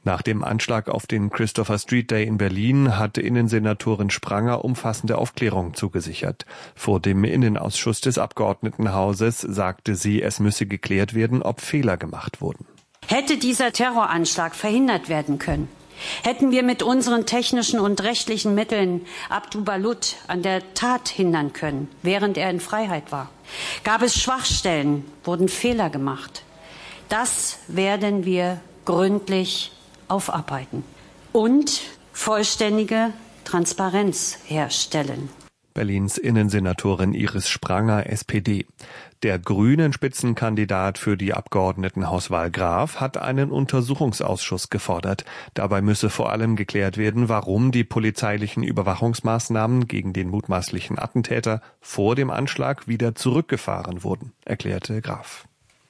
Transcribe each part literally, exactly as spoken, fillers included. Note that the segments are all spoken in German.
Nach dem Anschlag auf den Christopher Street Day in Berlin hatte Innensenatorin Spranger umfassende Aufklärung zugesichert. Vor dem Innenausschuss des Abgeordnetenhauses sagte sie, es müsse geklärt werden, ob Fehler gemacht wurden. Hätte dieser Terroranschlag verhindert werden können, hätten wir mit unseren technischen und rechtlichen Mitteln Abdu Balut an der Tat hindern können, während er in Freiheit war. Gab es Schwachstellen, wurden Fehler gemacht. Das werden wir gründlich aufarbeiten und vollständige Transparenz herstellen. Berlins Innensenatorin Iris Spranger, S P D. Der grünen Spitzenkandidat für die Abgeordnetenhauswahl Graf hat einen Untersuchungsausschuss gefordert. Dabei müsse vor allem geklärt werden, warum die polizeilichen Überwachungsmaßnahmen gegen den mutmaßlichen Attentäter vor dem Anschlag wieder zurückgefahren wurden, erklärte Graf.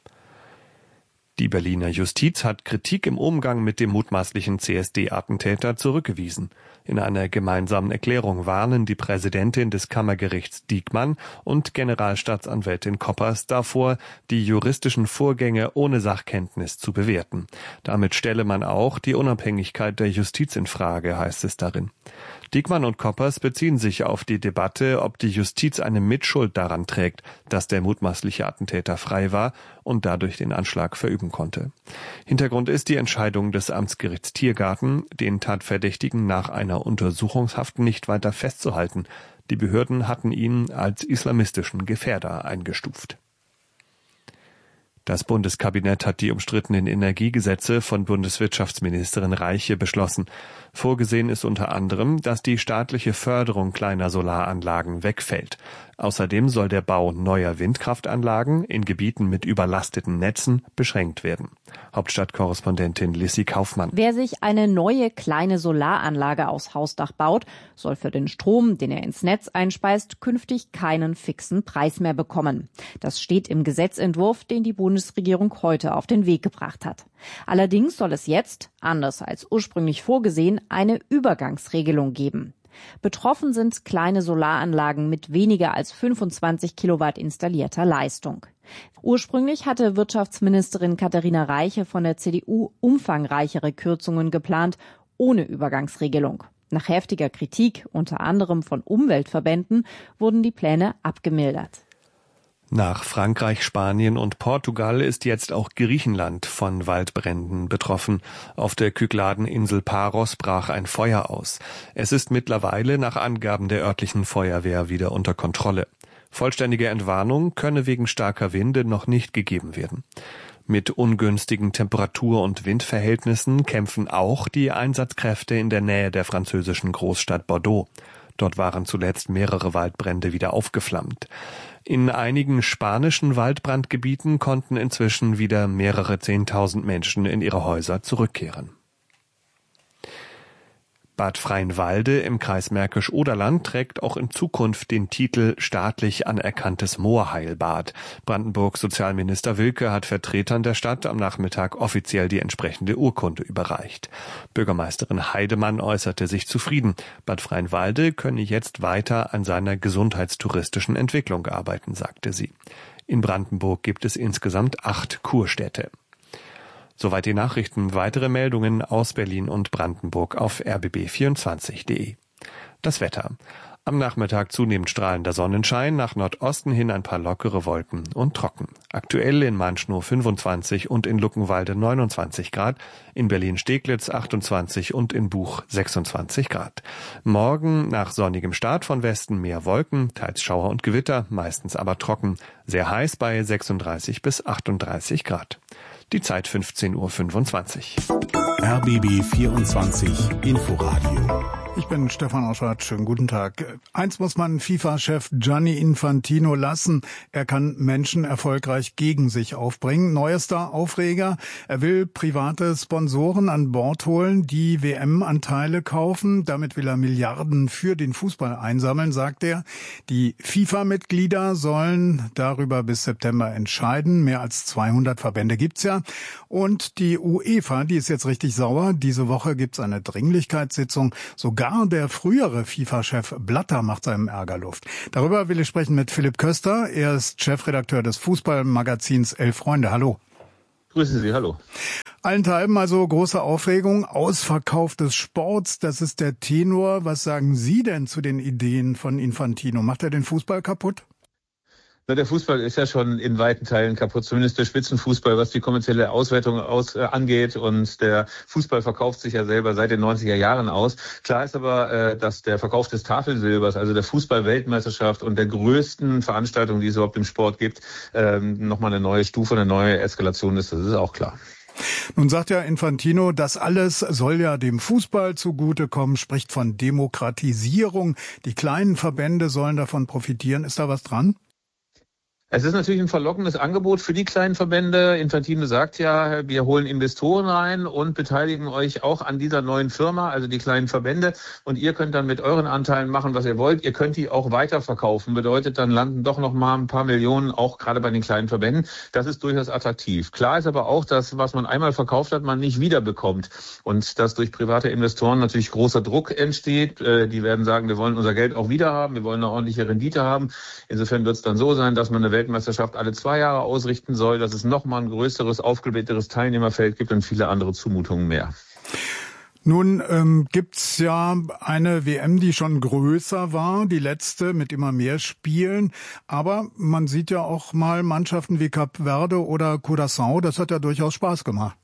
Die Berliner Justiz hat Kritik im Umgang mit dem mutmaßlichen C S D-Attentäter zurückgewiesen. In einer gemeinsamen Erklärung warnen die Präsidentin des Kammergerichts Diekmann und Generalstaatsanwältin Koppers davor, die juristischen Vorgänge ohne Sachkenntnis zu bewerten. Damit stelle man auch die Unabhängigkeit der Justiz in Frage, heißt es darin. Diekmann und Koppers beziehen sich auf die Debatte, ob die Justiz eine Mitschuld daran trägt, dass der mutmaßliche Attentäter frei war und dadurch den Anschlag verüben konnte. Hintergrund ist die Entscheidung des Amtsgerichts Tiergarten, den Tatverdächtigen nach einer Untersuchungshaft nicht weiter festzuhalten. Die Behörden hatten ihn als islamistischen Gefährder eingestuft. Das Bundeskabinett hat die umstrittenen Energiegesetze von Bundeswirtschaftsministerin Reiche beschlossen. Vorgesehen ist unter anderem, dass die staatliche Förderung kleiner Solaranlagen wegfällt. Außerdem soll der Bau neuer Windkraftanlagen in Gebieten mit überlasteten Netzen beschränkt werden. Hauptstadtkorrespondentin Lissy Kaufmann. Wer sich eine neue kleine Solaranlage aus Hausdach baut, soll für den Strom, den er ins Netz einspeist, künftig keinen fixen Preis mehr bekommen. Das steht im Gesetzentwurf, den die Bundesregierung heute auf den Weg gebracht hat. Allerdings soll es jetzt, anders als ursprünglich vorgesehen, eine Übergangsregelung geben. Betroffen sind kleine Solaranlagen mit weniger als fünfundzwanzig Kilowatt installierter Leistung. Ursprünglich hatte Wirtschaftsministerin Katharina Reiche von der C D U umfangreichere Kürzungen geplant, ohne Übergangsregelung. Nach heftiger Kritik, unter anderem von Umweltverbänden, wurden die Pläne abgemildert. Nach Frankreich, Spanien und Portugal ist jetzt auch Griechenland von Waldbränden betroffen. Auf der Kykladeninsel Paros brach ein Feuer aus. Es ist mittlerweile nach Angaben der örtlichen Feuerwehr wieder unter Kontrolle. Vollständige Entwarnung könne wegen starker Winde noch nicht gegeben werden. Mit ungünstigen Temperatur- und Windverhältnissen kämpfen auch die Einsatzkräfte in der Nähe der französischen Großstadt Bordeaux. Dort waren zuletzt mehrere Waldbrände wieder aufgeflammt. In einigen spanischen Waldbrandgebieten konnten inzwischen wieder mehrere Zehntausend Menschen in ihre Häuser zurückkehren. Bad Freienwalde im Kreis Märkisch-Oderland trägt auch in Zukunft den Titel staatlich anerkanntes Moorheilbad. Brandenburgs Sozialminister Wilke hat Vertretern der Stadt am Nachmittag offiziell die entsprechende Urkunde überreicht. Bürgermeisterin Heidemann äußerte sich zufrieden. Bad Freienwalde könne jetzt weiter an seiner gesundheitstouristischen Entwicklung arbeiten, sagte sie. In Brandenburg gibt es insgesamt acht Kurstädte. Soweit die Nachrichten. Weitere Meldungen aus Berlin und Brandenburg auf r b b vierundzwanzig punkt d e. Das Wetter. Am Nachmittag zunehmend strahlender Sonnenschein, nach Nordosten hin ein paar lockere Wolken und trocken. Aktuell in Manschnow fünfundzwanzig und in Luckenwalde neunundzwanzig Grad, in Berlin-Steglitz achtundzwanzig und in Buch sechsundzwanzig Grad. Morgen nach sonnigem Start von Westen mehr Wolken, teils Schauer und Gewitter, meistens aber trocken. Sehr heiß bei sechsunddreißig bis achtunddreißig Grad. Die Zeit fünfzehn Uhr fünfundzwanzig. R B B vierundzwanzig Inforadio. Ich bin Stefan Oschwart, schönen guten Tag. Eins muss man FIFA-Chef Gianni Infantino lassen. Er kann Menschen erfolgreich gegen sich aufbringen. Neuester Aufreger, er will private Sponsoren an Bord holen, die W M-Anteile kaufen. Damit will er Milliarden für den Fußball einsammeln, sagt er. Die FIFA-Mitglieder sollen darüber bis September entscheiden. Mehr als zweihundert Verbände gibt's ja. Und die UEFA, die ist jetzt richtig sauer. Diese Woche gibt's eine Dringlichkeitssitzung. Sogar der frühere FIFA-Chef Blatter macht seinem Ärger Luft. Darüber will ich sprechen mit Philipp Köster. Er ist Chefredakteur des Fußballmagazins Elf Freunde. Hallo. Grüßen Sie, hallo. Allenthalben also große Aufregung, Ausverkauf des Sports, das ist der Tenor. Was sagen Sie denn zu den Ideen von Infantino? Macht er den Fußball kaputt? Na, der Fußball ist ja schon in weiten Teilen kaputt, zumindest der Spitzenfußball, was die kommerzielle Auswertung aus, äh, angeht. Und der Fußball verkauft sich ja selber seit den neunziger Jahren aus. Klar ist aber, äh, dass der Verkauf des Tafelsilbers, also der Fußball-Weltmeisterschaft und der größten Veranstaltung, die es überhaupt im Sport gibt, ähm, nochmal eine neue Stufe, eine neue Eskalation ist. Das ist auch klar. Nun sagt ja Infantino, das alles soll ja dem Fußball zugutekommen, spricht von Demokratisierung. Die kleinen Verbände sollen davon profitieren. Ist da was dran? Es ist natürlich ein verlockendes Angebot für die kleinen Verbände. Infantino sagt ja, wir holen Investoren rein und beteiligen euch auch an dieser neuen Firma, also die kleinen Verbände. Und ihr könnt dann mit euren Anteilen machen, was ihr wollt. Ihr könnt die auch weiterverkaufen. Bedeutet, dann landen doch noch mal ein paar Millionen, auch gerade bei den kleinen Verbänden. Das ist durchaus attraktiv. Klar ist aber auch, dass was man einmal verkauft hat, man nicht wiederbekommt. Und dass durch private Investoren natürlich großer Druck entsteht. Die werden sagen, wir wollen unser Geld auch wieder haben. Wir wollen eine ordentliche Rendite haben. Insofern wird es dann so sein, dass man eine Weltmeisterschaft alle zwei Jahre ausrichten soll, dass es nochmal ein größeres, aufgeblähteres Teilnehmerfeld gibt und viele andere Zumutungen mehr. Nun ähm, gibt's ja eine W M, die schon größer war, die letzte mit immer mehr Spielen. Aber man sieht ja auch mal Mannschaften wie Kap Verde oder Curaçao, das hat ja durchaus Spaß gemacht.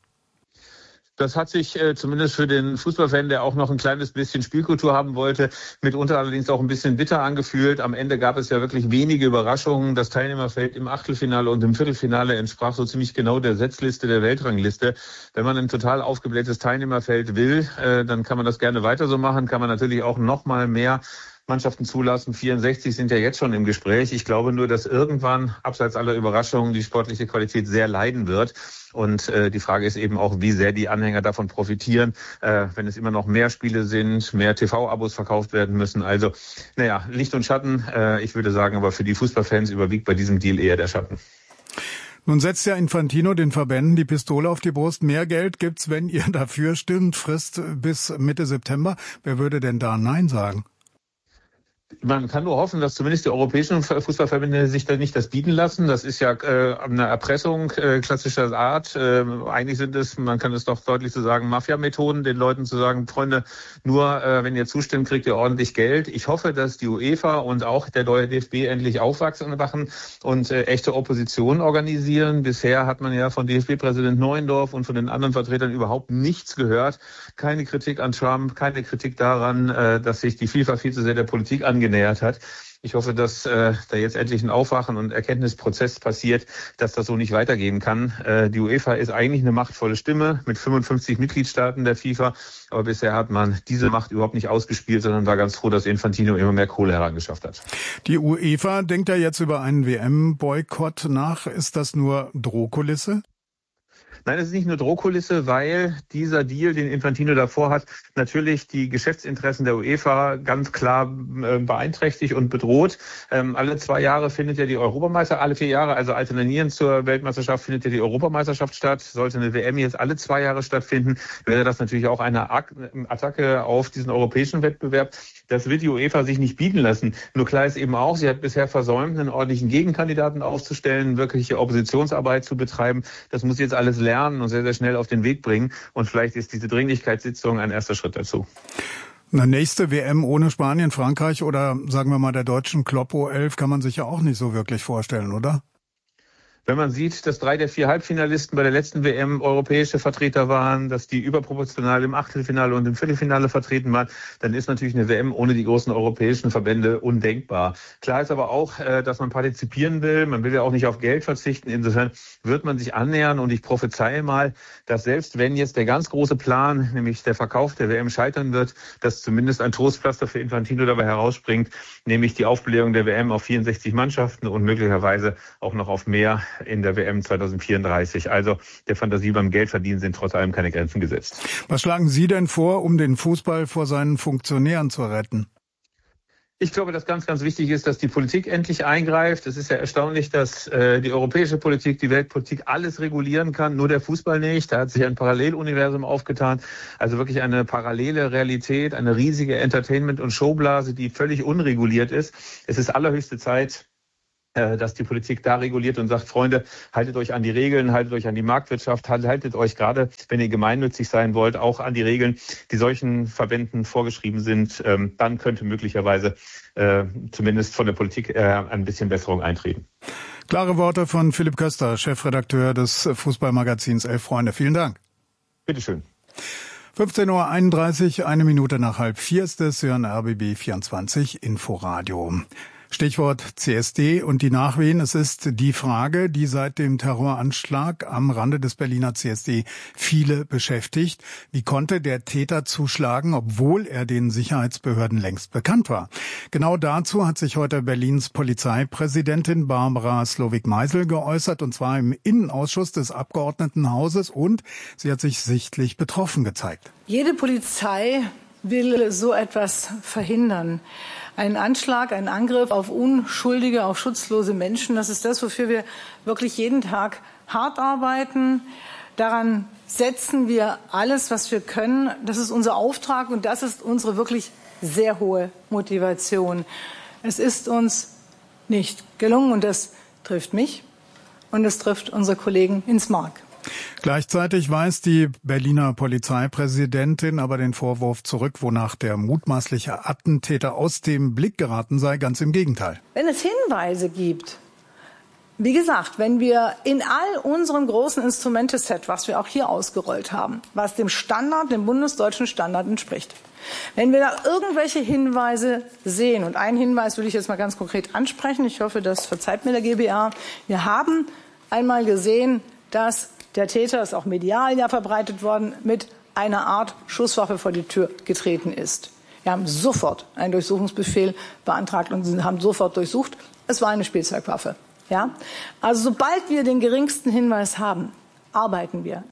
Das hat sich äh, zumindest für den Fußballfan, der auch noch ein kleines bisschen Spielkultur haben wollte, mitunter allerdings auch ein bisschen bitter angefühlt. Am Ende gab es ja wirklich wenige Überraschungen. Das Teilnehmerfeld im Achtelfinale und im Viertelfinale entsprach so ziemlich genau der Setzliste der Weltrangliste. Wenn man ein total aufgeblähtes Teilnehmerfeld will, äh, dann kann man das gerne weiter so machen. Kann man natürlich auch noch mal mehr Mannschaften zulassen. vierundsechzig sind ja jetzt schon im Gespräch. Ich glaube nur, dass irgendwann, abseits aller Überraschungen, die sportliche Qualität sehr leiden wird. Und äh, die Frage ist eben auch, wie sehr die Anhänger davon profitieren, äh, wenn es immer noch mehr Spiele sind, mehr T V-Abos verkauft werden müssen. Also, naja, Licht und Schatten. Äh, ich würde sagen, aber für die Fußballfans überwiegt bei diesem Deal eher der Schatten. Nun setzt ja Infantino den Verbänden die Pistole auf die Brust. Mehr Geld gibt's, wenn ihr dafür stimmt. Frist bis Mitte September. Wer würde denn da Nein sagen? Man kann nur hoffen, dass zumindest die europäischen Fußballverbände sich da nicht das bieten lassen. Das ist ja äh, eine Erpressung äh, klassischer Art. Äh, eigentlich sind es, man kann es doch deutlich so sagen, Mafia-Methoden, den Leuten zu sagen, Freunde, nur äh, wenn ihr zustimmt, kriegt ihr ordentlich Geld. Ich hoffe, dass die UEFA und auch der neue D F B endlich aufwachsen machen und äh, echte Opposition organisieren. Bisher hat man ja von D F B-Präsident Neuendorf und von den anderen Vertretern überhaupt nichts gehört. Keine Kritik an Trump, keine Kritik daran, äh, dass sich die FIFA viel zu sehr der Politik angeht. genähert hat. Ich hoffe, dass äh, da jetzt endlich ein Aufwachen und Erkenntnisprozess passiert, dass das so nicht weitergehen kann. Äh, die UEFA ist eigentlich eine machtvolle Stimme mit fünfundfünfzig Mitgliedstaaten der FIFA, aber bisher hat man diese Macht überhaupt nicht ausgespielt, sondern war ganz froh, dass Infantino immer mehr Kohle herangeschafft hat. Die UEFA denkt ja jetzt über einen W M-Boykott nach. Ist das nur Drohkulisse? Nein, es ist nicht nur Drohkulisse, weil dieser Deal, den Infantino davor hat, natürlich die Geschäftsinteressen der UEFA ganz klar äh, beeinträchtigt und bedroht. Ähm, alle zwei Jahre findet ja die Europameisterschaft, alle vier Jahre, also alternierend zur Weltmeisterschaft, findet ja die Europameisterschaft statt. Sollte eine W M jetzt alle zwei Jahre stattfinden, wäre das natürlich auch eine Attacke auf diesen europäischen Wettbewerb. Das wird die UEFA sich nicht bieten lassen. Nur klar ist eben auch, sie hat bisher versäumt, einen ordentlichen Gegenkandidaten aufzustellen, wirkliche Oppositionsarbeit zu betreiben. Das muss jetzt alles lernen und sehr, sehr schnell auf den Weg bringen. Und vielleicht ist diese Dringlichkeitssitzung ein erster Schritt dazu. Eine nächste W M ohne Spanien, Frankreich oder sagen wir mal der deutschen Kloppo elf kann man sich ja auch nicht so wirklich vorstellen, oder? Wenn man sieht, dass drei der vier Halbfinalisten bei der letzten W M europäische Vertreter waren, dass die überproportional im Achtelfinale und im Viertelfinale vertreten waren, dann ist natürlich eine W M ohne die großen europäischen Verbände undenkbar. Klar ist aber auch, dass man partizipieren will. Man will ja auch nicht auf Geld verzichten. Insofern wird man sich annähern und ich prophezeie mal, dass selbst wenn jetzt der ganz große Plan, nämlich der Verkauf der W M scheitern wird, dass zumindest ein Trostpflaster für Infantino dabei herausspringt, nämlich die Aufblähung der W M auf vierundsechzig Mannschaften und möglicherweise auch noch auf mehr in der W M zweitausendvierunddreißig. Also der Fantasie beim Geldverdienen sind trotz allem keine Grenzen gesetzt. Was schlagen Sie denn vor, um den Fußball vor seinen Funktionären zu retten? Ich glaube, dass ganz, ganz wichtig ist, dass die Politik endlich eingreift. Es ist ja erstaunlich, dass äh, die europäische Politik, die Weltpolitik alles regulieren kann, nur der Fußball nicht. Da hat sich ein Paralleluniversum aufgetan. Also wirklich eine parallele Realität, eine riesige Entertainment- und Showblase, die völlig unreguliert ist. Es ist allerhöchste Zeit, dass die Politik da reguliert und sagt, Freunde, haltet euch an die Regeln, haltet euch an die Marktwirtschaft, haltet euch gerade, wenn ihr gemeinnützig sein wollt, auch an die Regeln, die solchen Verbänden vorgeschrieben sind. Dann könnte möglicherweise äh, zumindest von der Politik äh, ein bisschen Besserung eintreten. Klare Worte von Philipp Köster, Chefredakteur des Fußballmagazins Elf Freunde. Vielen Dank. Bitteschön. fünfzehn Uhr einunddreißig, eine Minute nach halb vier ist es, Sie hören R B B vierundzwanzig Inforadio. Stichwort C S D und die Nachwehen. Es ist die Frage, die seit dem Terroranschlag am Rande des Berliner C S D viele beschäftigt. Wie konnte der Täter zuschlagen, obwohl er den Sicherheitsbehörden längst bekannt war? Genau dazu hat sich heute Berlins Polizeipräsidentin Barbara Slowik-Meisel geäußert, und zwar im Innenausschuss des Abgeordnetenhauses, und sie hat sich sichtlich betroffen gezeigt. Jede Polizei will so etwas verhindern. Ein Anschlag, ein Angriff auf unschuldige, auf schutzlose Menschen, das ist das, wofür wir wirklich jeden Tag hart arbeiten. Daran setzen wir alles, was wir können. Das ist unser Auftrag und das ist unsere wirklich sehr hohe Motivation. Es ist uns nicht gelungen und das trifft mich und es trifft unsere Kollegen ins Mark. Gleichzeitig weist die Berliner Polizeipräsidentin aber den Vorwurf zurück, wonach der mutmaßliche Attentäter aus dem Blick geraten sei. Ganz im Gegenteil. Wenn es Hinweise gibt, wie gesagt, wenn wir in all unserem großen Instrumenteset, was wir auch hier ausgerollt haben, was dem Standard, dem bundesdeutschen Standard entspricht, wenn wir da irgendwelche Hinweise sehen, und einen Hinweis will ich jetzt mal ganz konkret ansprechen, ich hoffe, das verzeiht mir der G B A, wir haben einmal gesehen, dass der Täter, ist auch medial ja verbreitet worden, mit einer Art Schusswaffe vor die Tür getreten ist. Wir haben sofort einen Durchsuchungsbefehl beantragt und haben sofort durchsucht. Es war eine Spielzeugwaffe. Ja? Also sobald wir den geringsten Hinweis haben, arbeiten wir.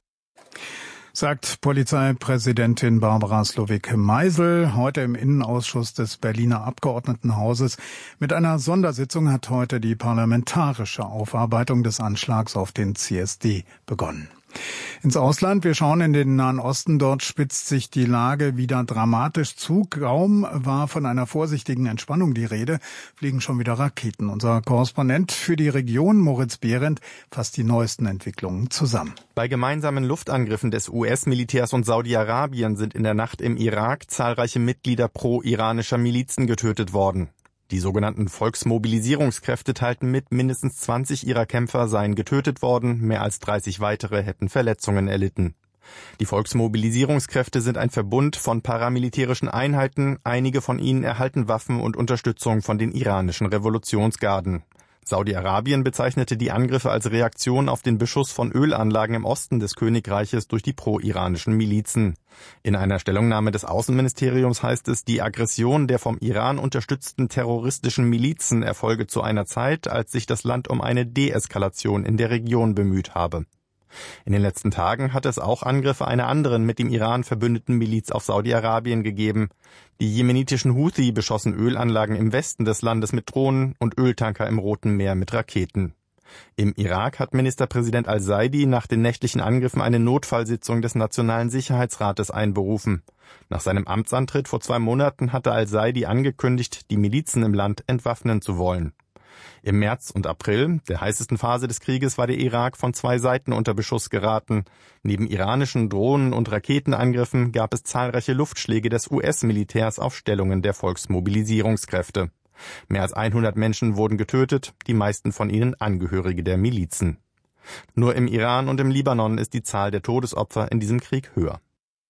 Sagt Polizeipräsidentin Barbara Slowik-Meisel heute im Innenausschuss des Berliner Abgeordnetenhauses. Mit einer Sondersitzung hat heute die parlamentarische Aufarbeitung des Anschlags auf den C S D begonnen. Ins Ausland, wir schauen in den Nahen Osten, dort spitzt sich die Lage wieder dramatisch zu. Kaum war von einer vorsichtigen Entspannung die Rede, fliegen schon wieder Raketen. Unser Korrespondent für die Region, Moritz Behrendt, fasst die neuesten Entwicklungen zusammen. Bei gemeinsamen Luftangriffen des U S-Militärs und Saudi-Arabien sind in der Nacht im Irak zahlreiche Mitglieder pro-iranischer Milizen getötet worden. Die sogenannten Volksmobilisierungskräfte teilten mit, mindestens zwanzig ihrer Kämpfer seien getötet worden, mehr als dreißig weitere hätten Verletzungen erlitten. Die Volksmobilisierungskräfte sind ein Verbund von paramilitärischen Einheiten, einige von ihnen erhalten Waffen und Unterstützung von den iranischen Revolutionsgarden. Saudi-Arabien bezeichnete die Angriffe als Reaktion auf den Beschuss von Ölanlagen im Osten des Königreiches durch die pro-iranischen Milizen. In einer Stellungnahme des Außenministeriums heißt es, die Aggression der vom Iran unterstützten terroristischen Milizen erfolge zu einer Zeit, als sich das Land um eine Deeskalation in der Region bemüht habe. In den letzten Tagen hat es auch Angriffe einer anderen mit dem Iran verbündeten Miliz auf Saudi-Arabien gegeben. Die jemenitischen Houthi beschossen Ölanlagen im Westen des Landes mit Drohnen und Öltanker im Roten Meer mit Raketen. Im Irak hat Ministerpräsident al-Saidi nach den nächtlichen Angriffen eine Notfallsitzung des Nationalen Sicherheitsrates einberufen. Nach seinem Amtsantritt vor zwei Monaten hatte al-Saidi angekündigt, die Milizen im Land entwaffnen zu wollen. Im März und April, der heißesten Phase des Krieges, war der Irak von zwei Seiten unter Beschuss geraten. Neben iranischen Drohnen- und Raketenangriffen gab es zahlreiche Luftschläge des U S-Militärs auf Stellungen der Volksmobilisierungskräfte. Mehr als hundert Menschen wurden getötet, die meisten von ihnen Angehörige der Milizen. Nur im Iran und im Libanon ist die Zahl der Todesopfer in diesem Krieg höher.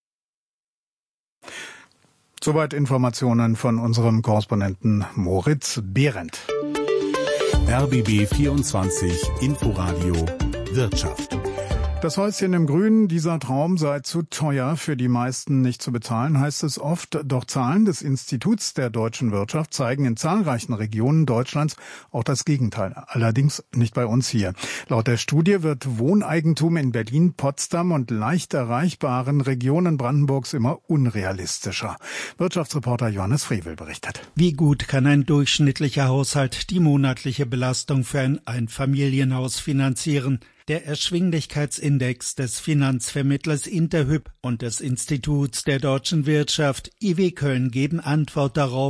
Soweit Informationen von unserem Korrespondenten Moritz Behrendt. R B B vierundzwanzig Inforadio Wirtschaft. Das Häuschen im Grünen, dieser Traum sei zu teuer, für die meisten nicht zu bezahlen, heißt es oft. Doch Zahlen des Instituts der deutschen Wirtschaft zeigen in zahlreichen Regionen Deutschlands auch das Gegenteil. Allerdings nicht bei uns hier. Laut der Studie wird Wohneigentum in Berlin, Potsdam und leicht erreichbaren Regionen Brandenburgs immer unrealistischer. Wirtschaftsreporter Johannes Frevel berichtet. Wie gut kann ein durchschnittlicher Haushalt die monatliche Belastung für ein Einfamilienhaus finanzieren? Der Erschwinglichkeitsindex des Finanzvermittlers Interhyp und des Instituts der deutschen Wirtschaft I W Köln geben Antwort darauf,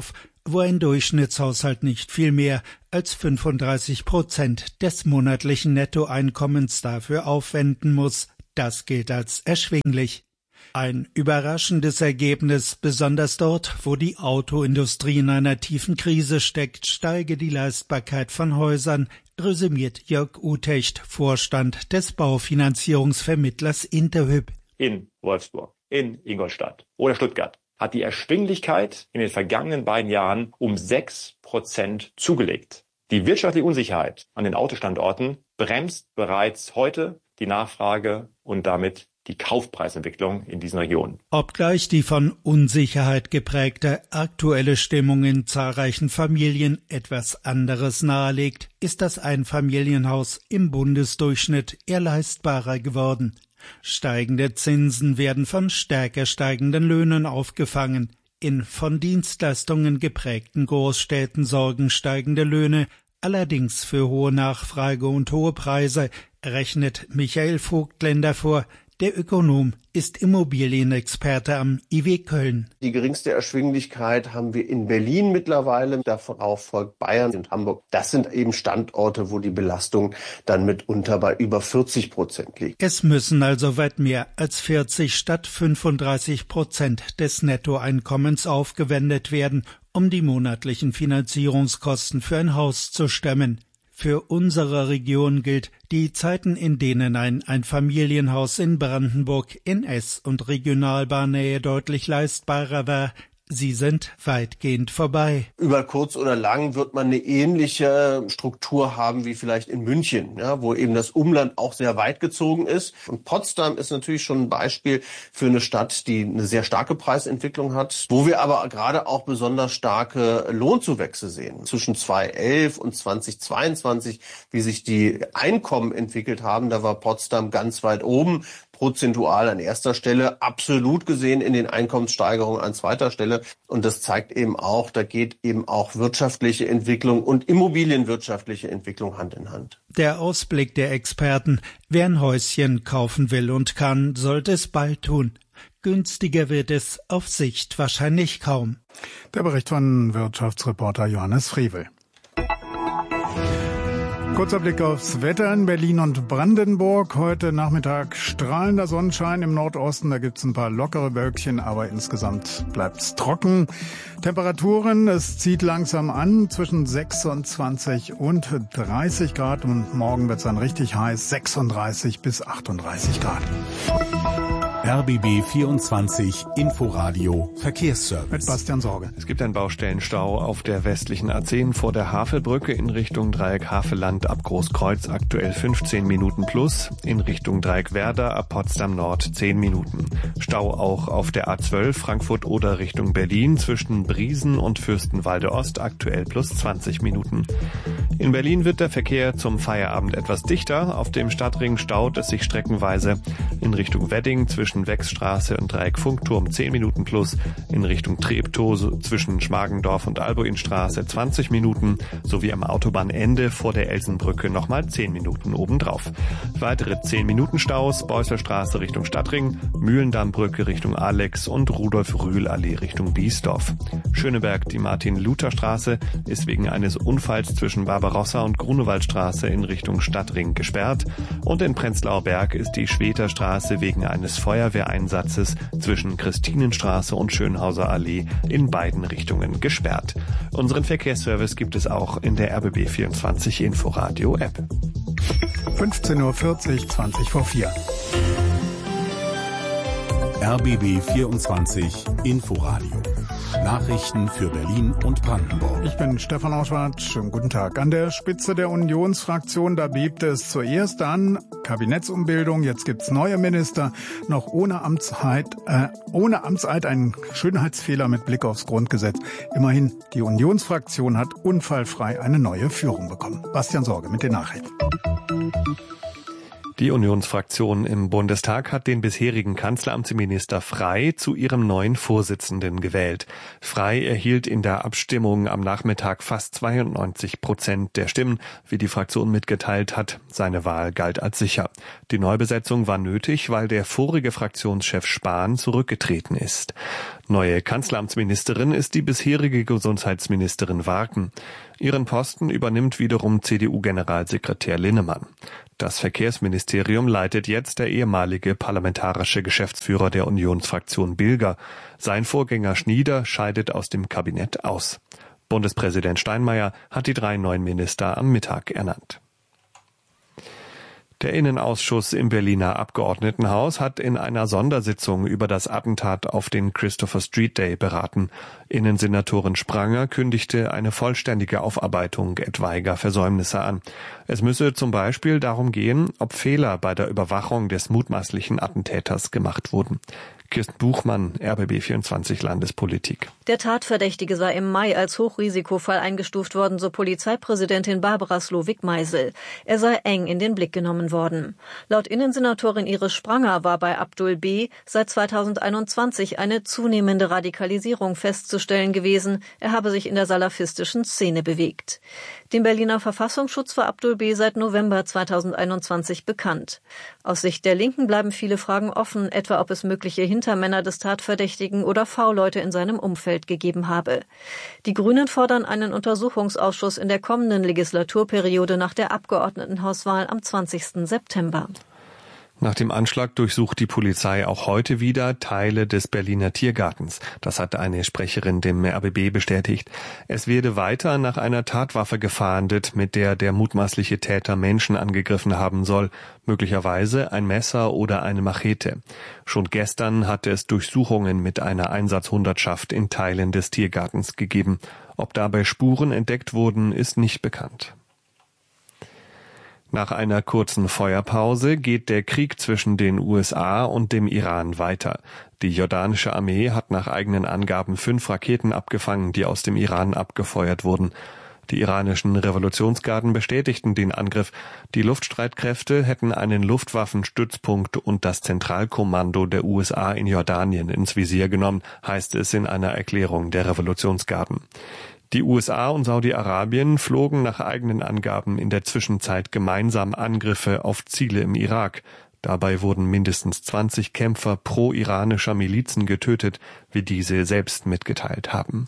wo ein Durchschnittshaushalt nicht viel mehr als fünfunddreißig Prozent des monatlichen Nettoeinkommens dafür aufwenden muss. Das gilt als erschwinglich. Ein überraschendes Ergebnis, besonders dort, wo die Autoindustrie in einer tiefen Krise steckt, steige die Leistbarkeit von Häusern, resümiert Jörg Utecht, Vorstand des Baufinanzierungsvermittlers Interhyp. In Wolfsburg, in Ingolstadt oder Stuttgart hat die Erschwinglichkeit in den vergangenen beiden Jahren um sechs Prozent zugelegt. Die wirtschaftliche Unsicherheit an den Autostandorten bremst bereits heute die Nachfrage und damit die Kaufpreisentwicklung in diesen Regionen. Obgleich die von Unsicherheit geprägte aktuelle Stimmung in zahlreichen Familien etwas anderes nahelegt, ist das Einfamilienhaus im Bundesdurchschnitt eher leistbarer geworden. Steigende Zinsen werden von stärker steigenden Löhnen aufgefangen. In von Dienstleistungen geprägten Großstädten sorgen steigende Löhne allerdings für hohe Nachfrage und hohe Preise, rechnet Michael Vogtländer vor. Der Ökonom ist Immobilienexperte am I W Köln. Die geringste Erschwinglichkeit haben wir in Berlin mittlerweile, davon auch folgt Bayern und Hamburg. Das sind eben Standorte, wo die Belastung dann mitunter bei über vierzig Prozent liegt. Es müssen also weit mehr als vierzig statt fünfunddreißig Prozent des Nettoeinkommens aufgewendet werden, um die monatlichen Finanzierungskosten für ein Haus zu stemmen. Für unsere Region gilt, die Zeiten, in denen ein Einfamilienhaus in Brandenburg in Ess- und Regionalbahnnähe deutlich leistbarer war, sie sind weitgehend vorbei. Über kurz oder lang wird man eine ähnliche Struktur haben wie vielleicht in München, ja, wo eben das Umland auch sehr weit gezogen ist. Und Potsdam ist natürlich schon ein Beispiel für eine Stadt, die eine sehr starke Preisentwicklung hat, wo wir aber gerade auch besonders starke Lohnzuwächse sehen. Zwischen zweitausendelf und zweitausendzweiundzwanzig, wie sich die Einkommen entwickelt haben, da war Potsdam ganz weit oben. Prozentual an erster Stelle, absolut gesehen in den Einkommenssteigerungen an zweiter Stelle. Und das zeigt eben auch, da geht eben auch wirtschaftliche Entwicklung und immobilienwirtschaftliche Entwicklung Hand in Hand. Der Ausblick der Experten: Wer ein Häuschen kaufen will und kann, sollte es bald tun. Günstiger wird es auf Sicht wahrscheinlich kaum. Der Bericht von Wirtschaftsreporter Johannes Frevel. Kurzer Blick aufs Wetter in Berlin und Brandenburg. Heute Nachmittag strahlender Sonnenschein im Nordosten. Da gibt's ein paar lockere Wölkchen, aber insgesamt bleibt's trocken. Temperaturen, es zieht langsam an, zwischen sechsundzwanzig und dreißig Grad. Und morgen wird's dann richtig heiß, sechsunddreißig bis achtunddreißig Grad. R B B vierundzwanzig Inforadio Verkehrsservice. Mit Bastian Sorge. Es gibt einen Baustellenstau auf der westlichen A zehn vor der Havelbrücke in Richtung Dreieck Havelland ab Großkreuz, aktuell fünfzehn Minuten plus, in Richtung Dreieck Werder ab Potsdam Nord zehn Minuten. Stau auch auf der A zwölf Frankfurt oder Richtung Berlin zwischen Briesen und Fürstenwalde Ost, aktuell plus zwanzig Minuten. In Berlin wird der Verkehr zum Feierabend etwas dichter. Auf dem Stadtring staut es sich streckenweise in Richtung Wedding zwischen Wechsstraße und Dreieck Funkturm zehn Minuten plus, in Richtung Treptow zwischen Schmargendorf und Albuinstraße zwanzig Minuten, sowie am Autobahnende vor der Elsenbrücke nochmal zehn Minuten obendrauf. Weitere zehn Minuten Staus, Beusserstraße Richtung Stadtring, Mühlendammbrücke Richtung Alex und Rudolf-Rühl-Allee Richtung Biesdorf. Schöneberg, die Martin-Luther-Straße, ist wegen eines Unfalls zwischen Barbarossa und Grunewaldstraße in Richtung Stadtring gesperrt, und in Prenzlauer Berg ist die Schweterstraße wegen eines Feuerwehreinsatzes zwischen Christinenstraße und Schönhauser Allee in beiden Richtungen gesperrt. Unseren Verkehrsservice gibt es auch in der R B B vierundzwanzig Inforadio App. fünfzehn Uhr vierzig, zwanzig vor vier. R B B vierundzwanzig Inforadio. Nachrichten für Berlin und Brandenburg. Ich bin Stefan Auschwart. Schönen guten Tag. An der Spitze der Unionsfraktion, da bebte es zuerst an. Kabinettsumbildung, jetzt gibt's neue Minister. Noch ohne Amtseid, äh, ohne Amtseid ein Schönheitsfehler mit Blick aufs Grundgesetz. Immerhin, die Unionsfraktion hat unfallfrei eine neue Führung bekommen. Bastian Sorge mit den Nachrichten. Die Unionsfraktion im Bundestag hat den bisherigen Kanzleramtsminister Frey zu ihrem neuen Vorsitzenden gewählt. Frey erhielt in der Abstimmung am Nachmittag fast zweiundneunzig Prozent der Stimmen, wie die Fraktion mitgeteilt hat. Seine Wahl galt als sicher. Die Neubesetzung war nötig, weil der vorige Fraktionschef Spahn zurückgetreten ist. Neue Kanzleramtsministerin ist die bisherige Gesundheitsministerin Warken. Ihren Posten übernimmt wiederum C D U-Generalsekretär Linnemann. Das Verkehrsministerium leitet jetzt der ehemalige parlamentarische Geschäftsführer der Unionsfraktion Bilger. Sein Vorgänger Schnieder scheidet aus dem Kabinett aus. Bundespräsident Steinmeier hat die drei neuen Minister am Mittag ernannt. Der Innenausschuss im Berliner Abgeordnetenhaus hat in einer Sondersitzung über das Attentat auf den Christopher Street Day beraten. Innensenatorin Spranger kündigte eine vollständige Aufarbeitung etwaiger Versäumnisse an. Es müsse zum Beispiel darum gehen, ob Fehler bei der Überwachung des mutmaßlichen Attentäters gemacht wurden. Kirsten Buchmann, R B B vierundzwanzig Landespolitik. Der Tatverdächtige sei im Mai als Hochrisikofall eingestuft worden, so Polizeipräsidentin Barbara Slowik-Meisel. Er sei eng in den Blick genommen worden. Laut Innensenatorin Iris Spranger war bei Abdul B. seit zweitausendeinundzwanzig eine zunehmende Radikalisierung festzustellen gewesen. Er habe sich in der salafistischen Szene bewegt. Dem Berliner Verfassungsschutz war Abdul B. seit November zweitausendeinundzwanzig bekannt. Aus Sicht der Linken bleiben viele Fragen offen, etwa ob es mögliche Hintermänner des Tatverdächtigen oder V-Leute in seinem Umfeld gegeben habe. Die Grünen fordern einen Untersuchungsausschuss in der kommenden Legislaturperiode nach der Abgeordnetenhauswahl am zwanzigsten September. Nach dem Anschlag durchsucht die Polizei auch heute wieder Teile des Berliner Tiergartens. Das hat eine Sprecherin dem R B B bestätigt. Es werde weiter nach einer Tatwaffe gefahndet, mit der der mutmaßliche Täter Menschen angegriffen haben soll, möglicherweise ein Messer oder eine Machete. Schon gestern hatte es Durchsuchungen mit einer Einsatzhundertschaft in Teilen des Tiergartens gegeben. Ob dabei Spuren entdeckt wurden, ist nicht bekannt. Nach einer kurzen Feuerpause geht der Krieg zwischen den U S A und dem Iran weiter. Die jordanische Armee hat nach eigenen Angaben fünf Raketen abgefangen, die aus dem Iran abgefeuert wurden. Die iranischen Revolutionsgarden bestätigten den Angriff. Die Luftstreitkräfte hätten einen Luftwaffenstützpunkt und das Zentralkommando der U S A in Jordanien ins Visier genommen, heißt es in einer Erklärung der Revolutionsgarden. Die U S A und Saudi-Arabien flogen nach eigenen Angaben in der Zwischenzeit gemeinsam Angriffe auf Ziele im Irak. Dabei wurden mindestens zwanzig Kämpfer pro-iranischer Milizen getötet, wie diese selbst mitgeteilt haben.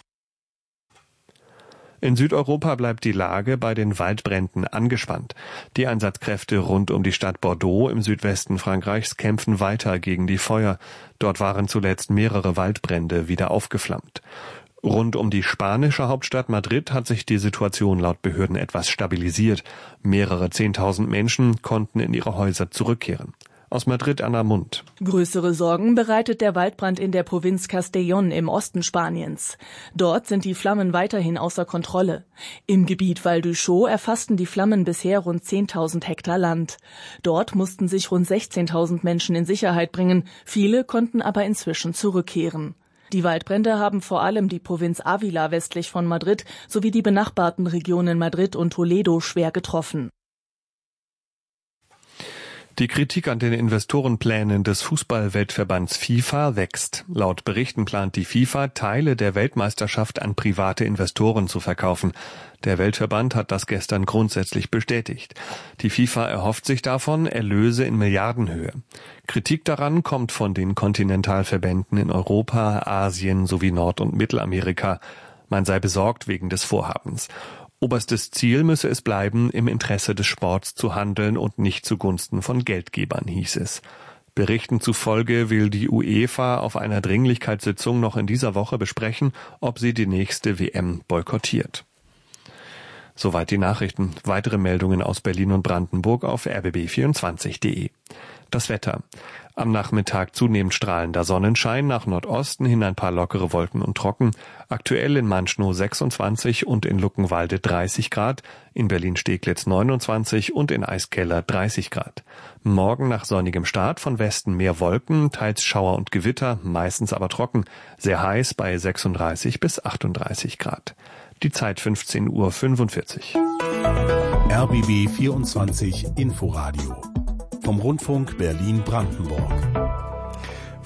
In Südeuropa bleibt die Lage bei den Waldbränden angespannt. Die Einsatzkräfte rund um die Stadt Bordeaux im Südwesten Frankreichs kämpfen weiter gegen die Feuer. Dort waren zuletzt mehrere Waldbrände wieder aufgeflammt. Rund um die spanische Hauptstadt Madrid hat sich die Situation laut Behörden etwas stabilisiert. Mehrere Zehntausend Menschen konnten in ihre Häuser zurückkehren. Aus Madrid Anna Mund. Größere Sorgen bereitet der Waldbrand in der Provinz Castellón im Osten Spaniens. Dort sind die Flammen weiterhin außer Kontrolle. Im Gebiet Val d'Uixó erfassten die Flammen bisher rund zehntausend Hektar Land. Dort mussten sich rund sechzehntausend Menschen in Sicherheit bringen. Viele konnten aber inzwischen zurückkehren. Die Waldbrände haben vor allem die Provinz Ávila westlich von Madrid sowie die benachbarten Regionen Madrid und Toledo schwer getroffen. Die Kritik an den Investorenplänen des Fußballweltverbands FIFA wächst. Laut Berichten plant die FIFA, Teile der Weltmeisterschaft an private Investoren zu verkaufen. Der Weltverband hat das gestern grundsätzlich bestätigt. Die FIFA erhofft sich davon Erlöse in Milliardenhöhe. Kritik daran kommt von den Kontinentalverbänden in Europa, Asien sowie Nord- und Mittelamerika. Man sei besorgt wegen des Vorhabens. Oberstes Ziel müsse es bleiben, im Interesse des Sports zu handeln und nicht zugunsten von Geldgebern, hieß es. Berichten zufolge will die UEFA auf einer Dringlichkeitssitzung noch in dieser Woche besprechen, ob sie die nächste W M boykottiert. Soweit die Nachrichten. Weitere Meldungen aus Berlin und Brandenburg auf r b b vierundzwanzig punkt de. Das Wetter. Am Nachmittag zunehmend strahlender Sonnenschein, nach Nordosten hin ein paar lockere Wolken und trocken. Aktuell in Manschnow sechsundzwanzig und in Luckenwalde dreißig Grad, in Berlin-Steglitz neunundzwanzig und in Eiskeller dreißig Grad. Morgen nach sonnigem Start von Westen mehr Wolken, teils Schauer und Gewitter, meistens aber trocken, sehr heiß bei sechsunddreißig bis achtunddreißig Grad. Die Zeit fünfzehn Uhr fünfundvierzig. R B B vierundzwanzig Inforadio vom Rundfunk Berlin-Brandenburg.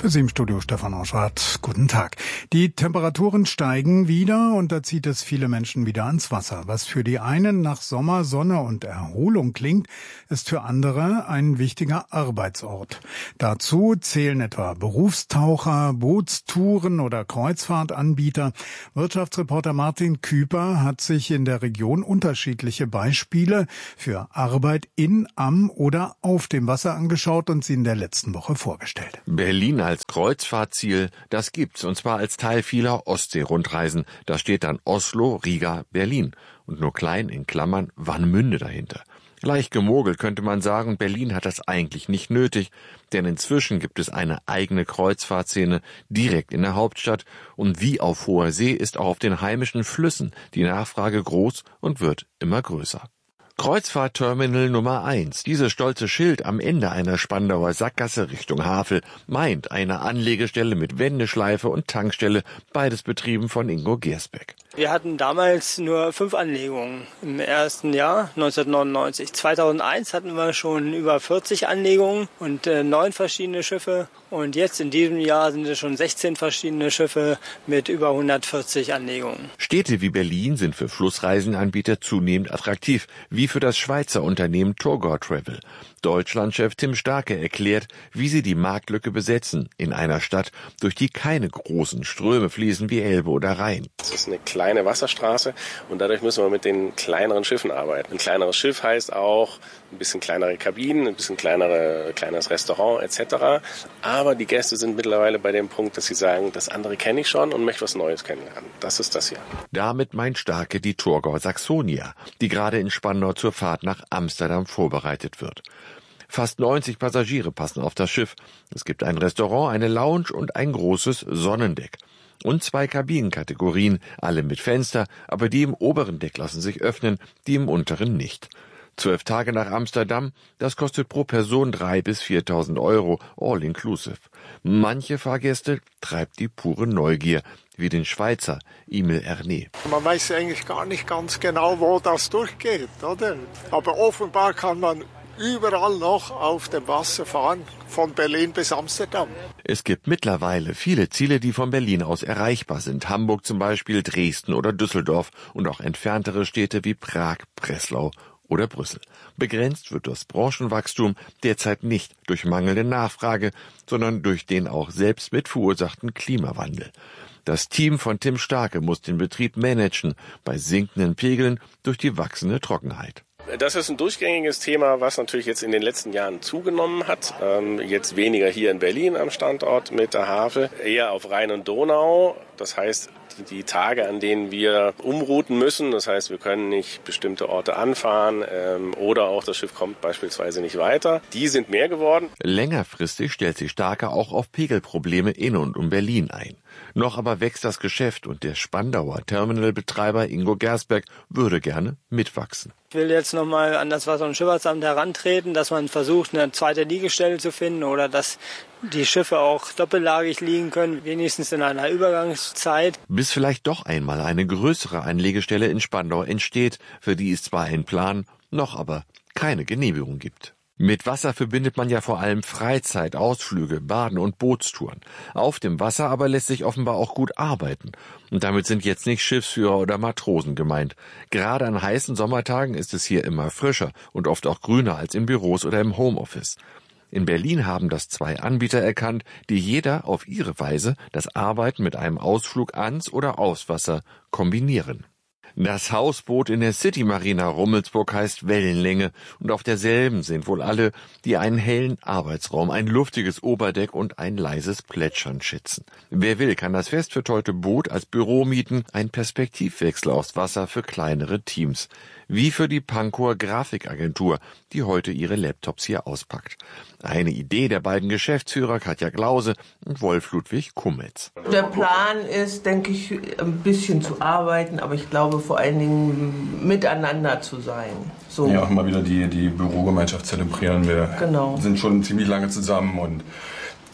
Für Sie im Studio Stefan Auschwart. Guten Tag. Die Temperaturen steigen wieder und da zieht es viele Menschen wieder ans Wasser. Was für die einen nach Sommer, Sonne und Erholung klingt, ist für andere ein wichtiger Arbeitsort. Dazu zählen etwa Berufstaucher, Bootstouren oder Kreuzfahrtanbieter. Wirtschaftsreporter Martin Küper hat sich in der Region unterschiedliche Beispiele für Arbeit in, am oder auf dem Wasser angeschaut und sie in der letzten Woche vorgestellt. Berlin als Kreuzfahrtziel, das gibt's, und zwar als Teil vieler Ostsee-Rundreisen. Da steht dann Oslo, Riga, Berlin und nur klein in Klammern Warnemünde dahinter. Leicht gemogelt könnte man sagen, Berlin hat das eigentlich nicht nötig, denn inzwischen gibt es eine eigene Kreuzfahrtszene direkt in der Hauptstadt und wie auf hoher See ist auch auf den heimischen Flüssen die Nachfrage groß und wird immer größer. Kreuzfahrtterminal Nummer eins. Dieses stolze Schild am Ende einer Spandauer Sackgasse Richtung Havel meint eine Anlegestelle mit Wendeschleife und Tankstelle, beides betrieben von Ingo Gersbeck. Wir hatten damals nur fünf Anlegungen im ersten Jahr, neunzehnhundertneunundneunzig. zweitausendeins hatten wir schon über vierzig Anlegungen und äh, neun verschiedene Schiffe. Und jetzt in diesem Jahr sind es schon sechzehn verschiedene Schiffe mit über hundertvierzig Anlegungen. Städte wie Berlin sind für Flussreisenanbieter zunehmend attraktiv, wie für das Schweizer Unternehmen Torgau Travel. Deutschlandchef Tim Starke erklärt, wie sie die Marktlücke besetzen in einer Stadt, durch die keine großen Ströme fließen wie Elbe oder Rhein. Es ist eine kleine Wasserstraße und dadurch müssen wir mit den kleineren Schiffen arbeiten. Ein kleineres Schiff heißt auch ein bisschen kleinere Kabinen, ein bisschen kleinere, kleines Restaurant et cetera. Aber die Gäste sind mittlerweile bei dem Punkt, dass sie sagen, das andere kenne ich schon und möchte was Neues kennenlernen. Das ist das hier. Damit meint Starke die Torgau Saxonia, die gerade in Spandau zur Fahrt nach Amsterdam vorbereitet wird. Fast neunzig Passagiere passen auf das Schiff. Es gibt ein Restaurant, eine Lounge und ein großes Sonnendeck. Und zwei Kabinenkategorien, alle mit Fenster, aber die im oberen Deck lassen sich öffnen, die im unteren nicht. Zwölf Tage nach Amsterdam, das kostet pro Person drei bis viertausend Euro, all inclusive. Manche Fahrgäste treibt die pure Neugier, wie den Schweizer Emil Erne. Man weiß eigentlich gar nicht ganz genau, wo das durchgeht, oder? Aber offenbar kann man überall noch auf dem Wasser fahren, von Berlin bis Amsterdam. Es gibt mittlerweile viele Ziele, die von Berlin aus erreichbar sind. Hamburg zum Beispiel, Dresden oder Düsseldorf und auch entferntere Städte wie Prag, Breslau oder Brüssel. Begrenzt wird das Branchenwachstum derzeit nicht durch mangelnde Nachfrage, sondern durch den auch selbst mit verursachten Klimawandel. Das Team von Tim Starke muss den Betrieb managen bei sinkenden Pegeln durch die wachsende Trockenheit. Das ist ein durchgängiges Thema, was natürlich jetzt in den letzten Jahren zugenommen hat. Ähm, jetzt weniger hier in Berlin am Standort mit der Havel, eher auf Rhein und Donau. Das heißt, die Tage, an denen wir umrouten müssen, das heißt, wir können nicht bestimmte Orte anfahren ähm, oder auch das Schiff kommt beispielsweise nicht weiter, die sind mehr geworden. Längerfristig stellt sich Starke auch auf Pegelprobleme in und um Berlin ein. Noch aber wächst das Geschäft und der Spandauer Terminalbetreiber Ingo Gersbeck würde gerne mitwachsen. Ich will jetzt nochmal an das Wasser- und Schifffahrtsamt herantreten, dass man versucht, eine zweite Liegestelle zu finden oder dass die Schiffe auch doppellagig liegen können, wenigstens in einer Übergangszeit. Bis vielleicht doch einmal eine größere Anlegestelle in Spandau entsteht, für die es zwar ein Plan, noch aber keine Genehmigung gibt. Mit Wasser verbindet man ja vor allem Freizeit, Ausflüge, Baden und Bootstouren. Auf dem Wasser aber lässt sich offenbar auch gut arbeiten. Und damit sind jetzt nicht Schiffsführer oder Matrosen gemeint. Gerade an heißen Sommertagen ist es hier immer frischer und oft auch grüner als in Büros oder im Homeoffice. In Berlin haben das zwei Anbieter erkannt, die jeder auf ihre Weise das Arbeiten mit einem Ausflug ans oder aufs Wasser kombinieren. Das Hausboot in der City Marina Rummelsburg heißt Wellenlänge und auf derselben sind wohl alle, die einen hellen Arbeitsraum, ein luftiges Oberdeck und ein leises Plätschern schätzen. Wer will, kann das festvertollte Boot als Büro mieten, ein Perspektivwechsel aufs Wasser für kleinere Teams. Wie für die Pankow Grafikagentur, die heute ihre Laptops hier auspackt. Eine Idee der beiden Geschäftsführer Katja Glause und Wolf Ludwig Kummetz. Der Plan ist, denke ich, ein bisschen zu arbeiten, aber ich glaube vor allen Dingen miteinander zu sein. So. Ja, auch mal wieder die, die Bürogemeinschaft zelebrieren. Wir genau. sind schon ziemlich lange zusammen und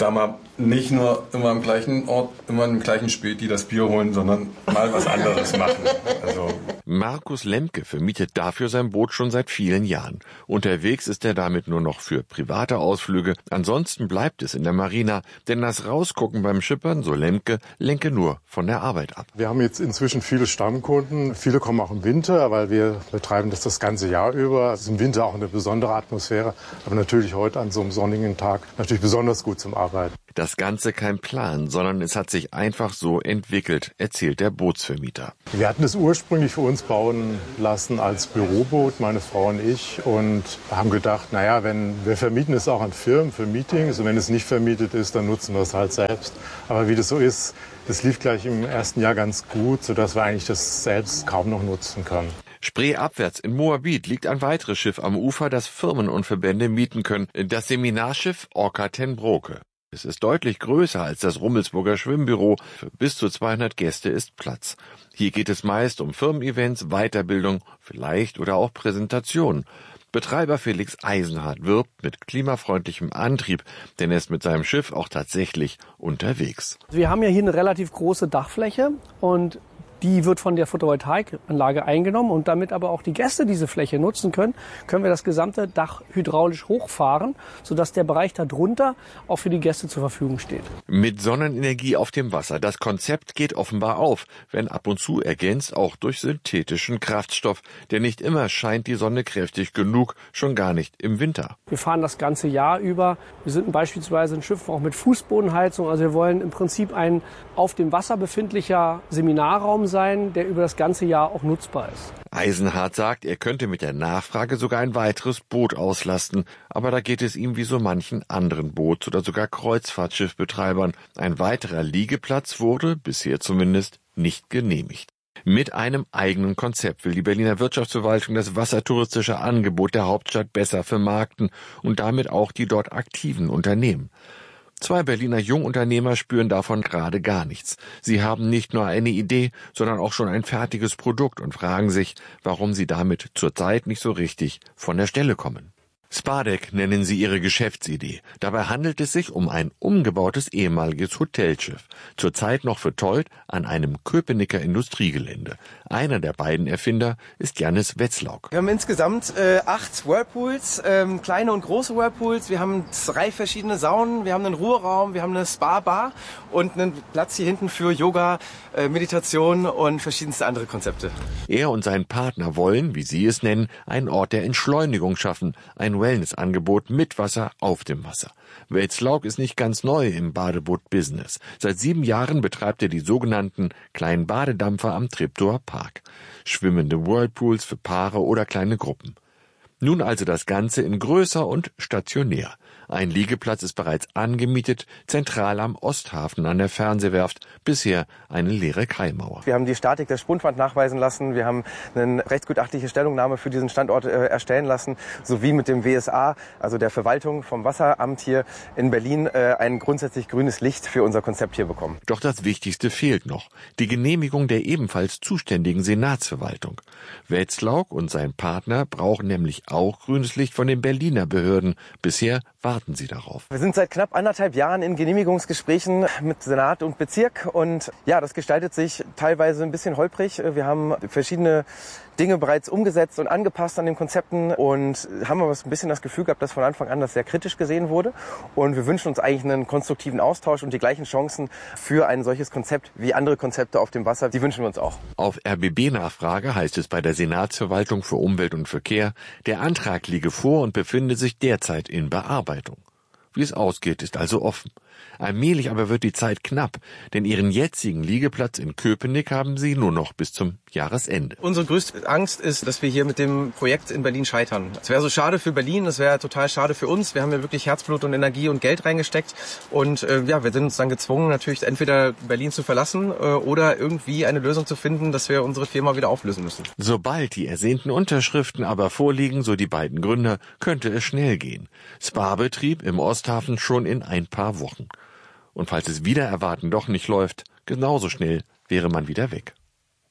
da mal nicht nur immer am gleichen Ort, immer im gleichen Späti das Bier holen, sondern mal was anderes machen. Also Markus Lemke vermietet dafür sein Boot schon seit vielen Jahren. Unterwegs ist er damit nur noch für private Ausflüge. Ansonsten bleibt es in der Marina, denn das Rausgucken beim Schippern, so Lemke, lenke nur von der Arbeit ab. Wir haben jetzt inzwischen viele Stammkunden. Viele kommen auch im Winter, weil wir betreiben das das ganze Jahr über. Es ist im Winter auch eine besondere Atmosphäre, aber natürlich heute an so einem sonnigen Tag natürlich besonders gut zum Arbeiten. Das Ganze kein Plan, sondern es hat sich einfach so entwickelt, erzählt der Bootsvermieter. Wir hatten es ursprünglich für uns bauen lassen als Büroboot, meine Frau und ich, und haben gedacht, naja, wenn wir vermieten es auch an Firmen für Meetings und wenn es nicht vermietet ist, dann nutzen wir es halt selbst. Aber wie das so ist, das lief gleich im ersten Jahr ganz gut, sodass wir eigentlich das selbst kaum noch nutzen können. Spreeabwärts in Moabit liegt ein weiteres Schiff am Ufer, das Firmen und Verbände mieten können, das Seminarschiff Orca ten Broeke. Es ist deutlich größer als das Rummelsburger Schwimmbüro. Für bis zu zweihundert Gäste ist Platz. Hier geht es meist um Firmen-Events, Weiterbildung, vielleicht oder auch Präsentation. Betreiber Felix Eisenhardt wirbt mit klimafreundlichem Antrieb, denn er ist mit seinem Schiff auch tatsächlich unterwegs. Wir haben ja hier eine relativ große Dachfläche und die wird von der Photovoltaikanlage eingenommen und damit aber auch die Gäste diese Fläche nutzen können, können wir das gesamte Dach hydraulisch hochfahren, sodass der Bereich darunter auch für die Gäste zur Verfügung steht. Mit Sonnenenergie auf dem Wasser. Das Konzept geht offenbar auf, wenn ab und zu ergänzt auch durch synthetischen Kraftstoff. Denn nicht immer scheint die Sonne kräftig genug, schon gar nicht im Winter. Wir fahren das ganze Jahr über. Wir sind beispielsweise ein Schiff auch mit Fußbodenheizung. Also wir wollen im Prinzip ein auf dem Wasser befindlicher Seminarraum sein, der über das ganze Jahr auch nutzbar ist. Eisenhardt sagt, er könnte mit der Nachfrage sogar ein weiteres Boot auslasten. Aber da geht es ihm wie so manchen anderen Boots- oder sogar Kreuzfahrtschiffbetreibern. Ein weiterer Liegeplatz wurde, bisher zumindest, nicht genehmigt. Mit einem eigenen Konzept will die Berliner Wirtschaftsverwaltung das wassertouristische Angebot der Hauptstadt besser vermarkten und damit auch die dort aktiven Unternehmen. Zwei Berliner Jungunternehmer spüren davon gerade gar nichts. Sie haben nicht nur eine Idee, sondern auch schon ein fertiges Produkt und fragen sich, warum sie damit zurzeit nicht so richtig von der Stelle kommen. Spardeck nennen sie ihre Geschäftsidee. Dabei handelt es sich um ein umgebautes ehemaliges Hotelschiff, zurzeit noch verteut an einem Köpenicker Industriegelände. Einer der beiden Erfinder ist Jannis Wetzlauk. Wir haben insgesamt äh, acht Whirlpools, ähm, kleine und große Whirlpools. Wir haben drei verschiedene Saunen, wir haben einen Ruheraum, wir haben eine Spa-Bar und einen Platz hier hinten für Yoga, äh, Meditation und verschiedenste andere Konzepte. Er und sein Partner wollen, wie sie es nennen, einen Ort der Entschleunigung schaffen, ein Wellnessangebot mit Wasser auf dem Wasser. Wetzlauk ist nicht ganz neu im Badeboot-Business. Seit sieben Jahren betreibt er die sogenannten kleinen Badedampfer am Treptower Park. Schwimmende Whirlpools für Paare oder kleine Gruppen. Nun also das Ganze in größer und stationär. Ein Liegeplatz ist bereits angemietet, zentral am Osthafen an der Fernsehwerft, bisher eine leere Kaimauer. Wir haben die Statik der Spundwand nachweisen lassen, wir haben eine rechtsgutachtliche Stellungnahme für diesen Standort äh, erstellen lassen, sowie mit dem W S A, also der Verwaltung vom Wasseramt hier in Berlin, äh, ein grundsätzlich grünes Licht für unser Konzept hier bekommen. Doch das Wichtigste fehlt noch, die Genehmigung der ebenfalls zuständigen Senatsverwaltung. Wetzlauk und sein Partner brauchen nämlich auch grünes Licht von den Berliner Behörden. Bisher warten sie darauf. Wir sind seit knapp anderthalb Jahren in Genehmigungsgesprächen mit Senat und Bezirk und ja, das gestaltet sich teilweise ein bisschen holprig. Wir haben verschiedene Dinge bereits umgesetzt und angepasst an den Konzepten und haben aber ein bisschen das Gefühl gehabt, dass von Anfang an das sehr kritisch gesehen wurde. Und wir wünschen uns eigentlich einen konstruktiven Austausch und die gleichen Chancen für ein solches Konzept wie andere Konzepte auf dem Wasser. Die wünschen wir uns auch. Auf R B B-Nachfrage heißt es bei der Senatsverwaltung für Umwelt und Verkehr, der Antrag liege vor und befinde sich derzeit in Bearbeitung. Wie es ausgeht, ist also offen. Allmählich aber wird die Zeit knapp, denn ihren jetzigen Liegeplatz in Köpenick haben sie nur noch bis zum Jahresende. Unsere größte Angst ist, dass wir hier mit dem Projekt in Berlin scheitern. Es wäre so schade für Berlin, es wäre total schade für uns. Wir haben ja wirklich Herzblut und Energie und Geld reingesteckt und äh, ja, wir sind uns dann gezwungen, natürlich entweder Berlin zu verlassen äh, oder irgendwie eine Lösung zu finden, dass wir unsere Firma wieder auflösen müssen. Sobald die ersehnten Unterschriften aber vorliegen, so die beiden Gründer, könnte es schnell gehen. Spa-Betrieb im Osthafen schon in ein paar Wochen. Und falls es wieder erwarten doch nicht läuft, genauso schnell wäre man wieder weg.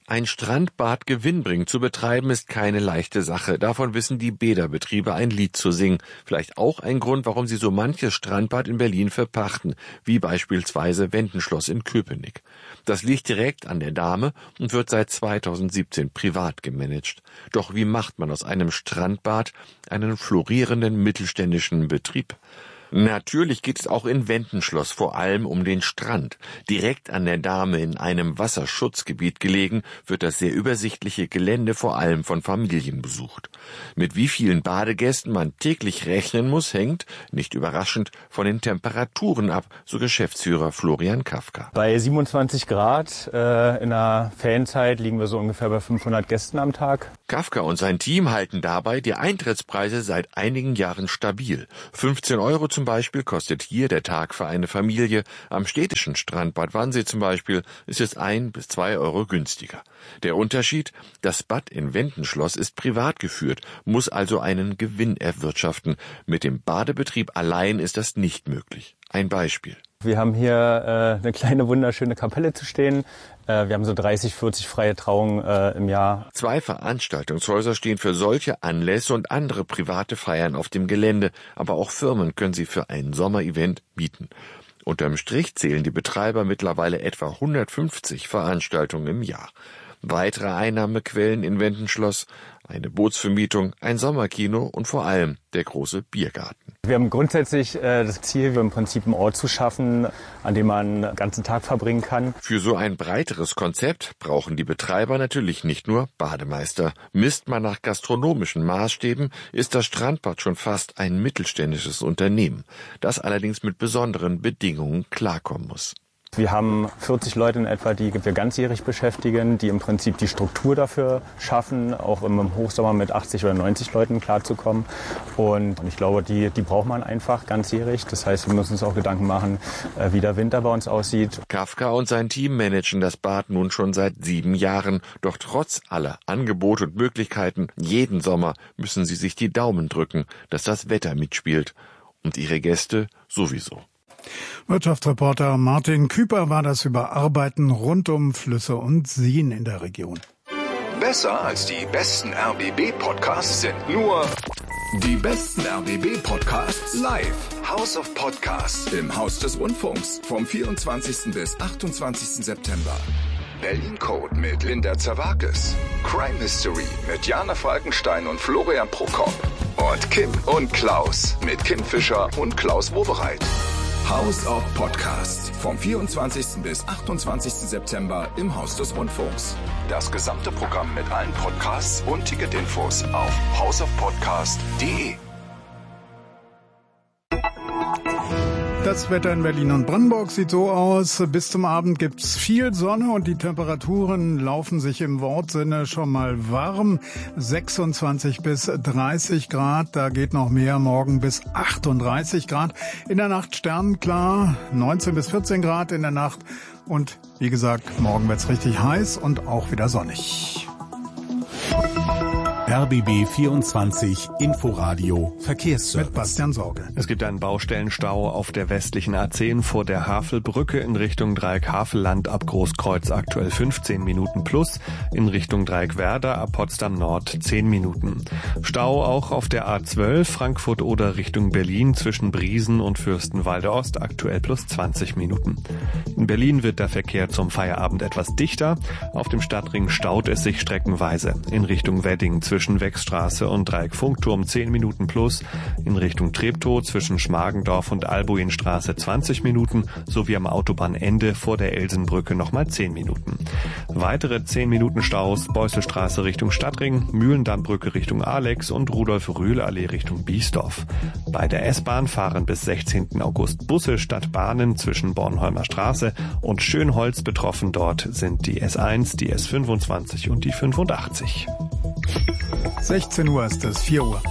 Ein Strandbad gewinnbringend zu betreiben ist keine leichte Sache. Davon wissen die Bäderbetriebe ein Lied zu singen. Vielleicht auch ein Grund, warum sie so manches Strandbad in Berlin verpachten, wie beispielsweise Wendenschloss in Köpenick. Das liegt direkt an der Dahme und wird seit zweitausendsiebzehn privat gemanagt. Doch wie macht man aus einem Strandbad einen florierenden mittelständischen Betrieb? Natürlich geht es auch in Wendenschloss vor allem um den Strand. Direkt an der Dahme in einem Wasserschutzgebiet gelegen, wird das sehr übersichtliche Gelände vor allem von Familien besucht. Mit wie vielen Badegästen man täglich rechnen muss, hängt, nicht überraschend, von den Temperaturen ab, so Geschäftsführer Florian Kafka. Bei siebenundzwanzig Grad äh, in der Ferienzeit liegen wir so ungefähr bei fünfhundert Gästen am Tag. Kafka und sein Team halten dabei die Eintrittspreise seit einigen Jahren stabil. fünfzehn Euro zum Beispiel kostet hier der Tag für eine Familie. Am städtischen Strandbad Wannsee zum Beispiel ist es ein bis zwei Euro günstiger. Der Unterschied? Das Bad in Wendenschloss ist privat geführt, muss also einen Gewinn erwirtschaften. Mit dem Badebetrieb allein ist das nicht möglich. Ein Beispiel. Wir haben hier äh, eine kleine wunderschöne Kapelle zu stehen. Äh, wir haben so dreißig, vierzig freie Trauungen äh, im Jahr. Zwei Veranstaltungshäuser stehen für solche Anlässe und andere private Feiern auf dem Gelände, aber auch Firmen können sie für ein Sommerevent mieten. Unterm Strich zählen die Betreiber mittlerweile etwa hundertfünfzig Veranstaltungen im Jahr. Weitere Einnahmequellen in Wendenschloss, eine Bootsvermietung, ein Sommerkino und vor allem der große Biergarten. Wir haben grundsätzlich äh, das Ziel, im Prinzip einen Ort zu schaffen, an dem man den ganzen Tag verbringen kann. Für so ein breiteres Konzept brauchen die Betreiber natürlich nicht nur Bademeister. Misst man nach gastronomischen Maßstäben, ist das Strandbad schon fast ein mittelständisches Unternehmen, das allerdings mit besonderen Bedingungen klarkommen muss. Wir haben vierzig Leute in etwa, die wir ganzjährig beschäftigen, die im Prinzip die Struktur dafür schaffen, auch im Hochsommer mit achtzig oder neunzig Leuten klarzukommen. Und ich glaube, die, die braucht man einfach ganzjährig. Das heißt, wir müssen uns auch Gedanken machen, wie der Winter bei uns aussieht. Kafka und sein Team managen das Bad nun schon seit sieben Jahren. Doch trotz aller Angebote und Möglichkeiten, jeden Sommer müssen sie sich die Daumen drücken, dass das Wetter mitspielt. Und ihre Gäste sowieso. Wirtschaftsreporter Martin Küper war das über Arbeiten rund um Flüsse und Seen in der Region. Besser als die besten R B B-Podcasts sind nur die besten R B B-Podcasts live. House of Podcasts im Haus des Rundfunks vom vierundzwanzigsten bis achtundzwanzigsten September. Berlin Code mit Linda Zerwakis. Crime Mystery mit Jana Falkenstein und Florian Prokop. Und Kim und Klaus mit Kim Fischer und Klaus Wowereit. House of Podcasts vom vierundzwanzigsten bis achtundzwanzigsten September im Haus des Rundfunks. Das gesamte Programm mit allen Podcasts und Ticketinfos auf house of podcast punkt de. Das Wetter in Berlin und Brandenburg sieht so aus. Bis zum Abend gibt's viel Sonne und die Temperaturen laufen sich im Wortsinne schon mal warm. sechsundzwanzig bis dreißig Grad, da geht noch mehr, morgen bis achtunddreißig Grad. In der Nacht sternenklar, neunzehn bis vierzehn Grad in der Nacht. Und wie gesagt, morgen wird's richtig heiß und auch wieder sonnig. R B B vierundzwanzig Inforadio Verkehrsservice. Mit Bastian Sorge. Es gibt einen Baustellenstau auf der westlichen A zehn vor der Havelbrücke in Richtung Dreieck Havelland ab Großkreuz aktuell fünfzehn Minuten plus, in Richtung Dreieck Werder ab Potsdam Nord zehn Minuten. Stau auch auf der A zwölf Frankfurt oder Richtung Berlin zwischen Briesen und Fürstenwalde Ost aktuell plus zwanzig Minuten. In Berlin wird der Verkehr zum Feierabend etwas dichter. Auf dem Stadtring staut es sich streckenweise. In Richtung Wedding zwischen Zwischen Wechstraße und Dreieck Funkturm zehn Minuten plus, in Richtung Treptow zwischen Schmargendorf und Albuinstraße zwanzig Minuten sowie am Autobahnende vor der Elsenbrücke nochmal zehn Minuten. Weitere zehn Minuten Staus Beusselstraße Richtung Stadtring, Mühlendammbrücke Richtung Alex und Rudolf-Rühl-Allee Richtung Biesdorf. Bei der S-Bahn fahren bis sechzehnten August Busse statt Bahnen zwischen Bornholmer Straße und Schönholz. Betroffen dort sind die S eins, die S fünfundzwanzig und die fünfundachtzig. sechzehn Uhr ist es, vier Uhr.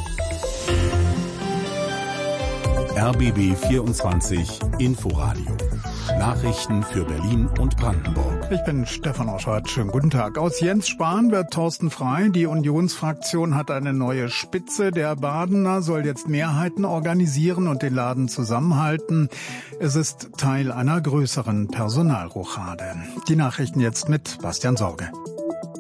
R B B vierundzwanzig Inforadio. Nachrichten für Berlin und Brandenburg. Ich bin Stefan Oschardt. Schönen guten Tag. Aus Jens Spahn wird Thorsten Frey. Die Unionsfraktion hat eine neue Spitze. Der Badener soll jetzt Mehrheiten organisieren und den Laden zusammenhalten. Es ist Teil einer größeren Personalrochade. Die Nachrichten jetzt mit Bastian Sorge.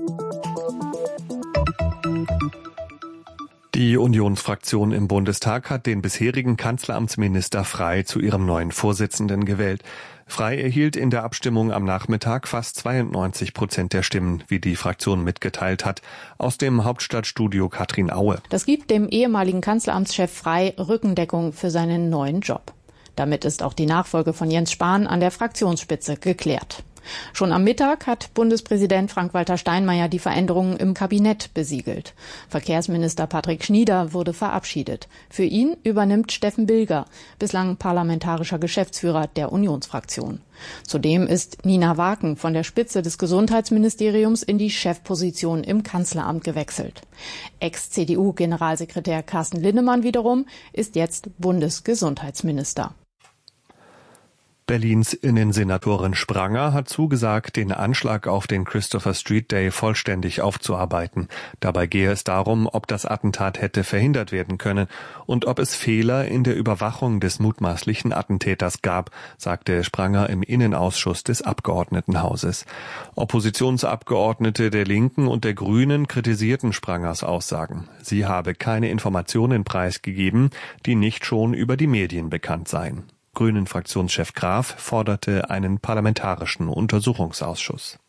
Die Unionsfraktion im Bundestag hat den bisherigen Kanzleramtsminister Frey zu ihrem neuen Vorsitzenden gewählt. Frey erhielt in der Abstimmung am Nachmittag fast zweiundneunzig Prozent der Stimmen, wie die Fraktion mitgeteilt hat. Aus dem Hauptstadtstudio Katrin Aue. Das gibt dem ehemaligen Kanzleramtschef Frey Rückendeckung für seinen neuen Job. Damit ist auch die Nachfolge von Jens Spahn an der Fraktionsspitze geklärt. Schon am Mittag hat Bundespräsident Frank-Walter Steinmeier die Veränderungen im Kabinett besiegelt. Verkehrsminister Patrick Schnieder wurde verabschiedet. Für ihn übernimmt Steffen Bilger, bislang parlamentarischer Geschäftsführer der Unionsfraktion. Zudem ist Nina Waken von der Spitze des Gesundheitsministeriums in die Chefposition im Kanzleramt gewechselt. Ex-C D U-Generalsekretär Carsten Linnemann wiederum ist jetzt Bundesgesundheitsminister. Berlins Innensenatorin Spranger hat zugesagt, den Anschlag auf den Christopher Street Day vollständig aufzuarbeiten. Dabei gehe es darum, ob das Attentat hätte verhindert werden können und ob es Fehler in der Überwachung des mutmaßlichen Attentäters gab, sagte Spranger im Innenausschuss des Abgeordnetenhauses. Oppositionsabgeordnete der Linken und der Grünen kritisierten Sprangers Aussagen. Sie habe keine Informationen preisgegeben, die nicht schon über die Medien bekannt seien. Grünen-Fraktionschef Graf forderte einen parlamentarischen Untersuchungsausschuss.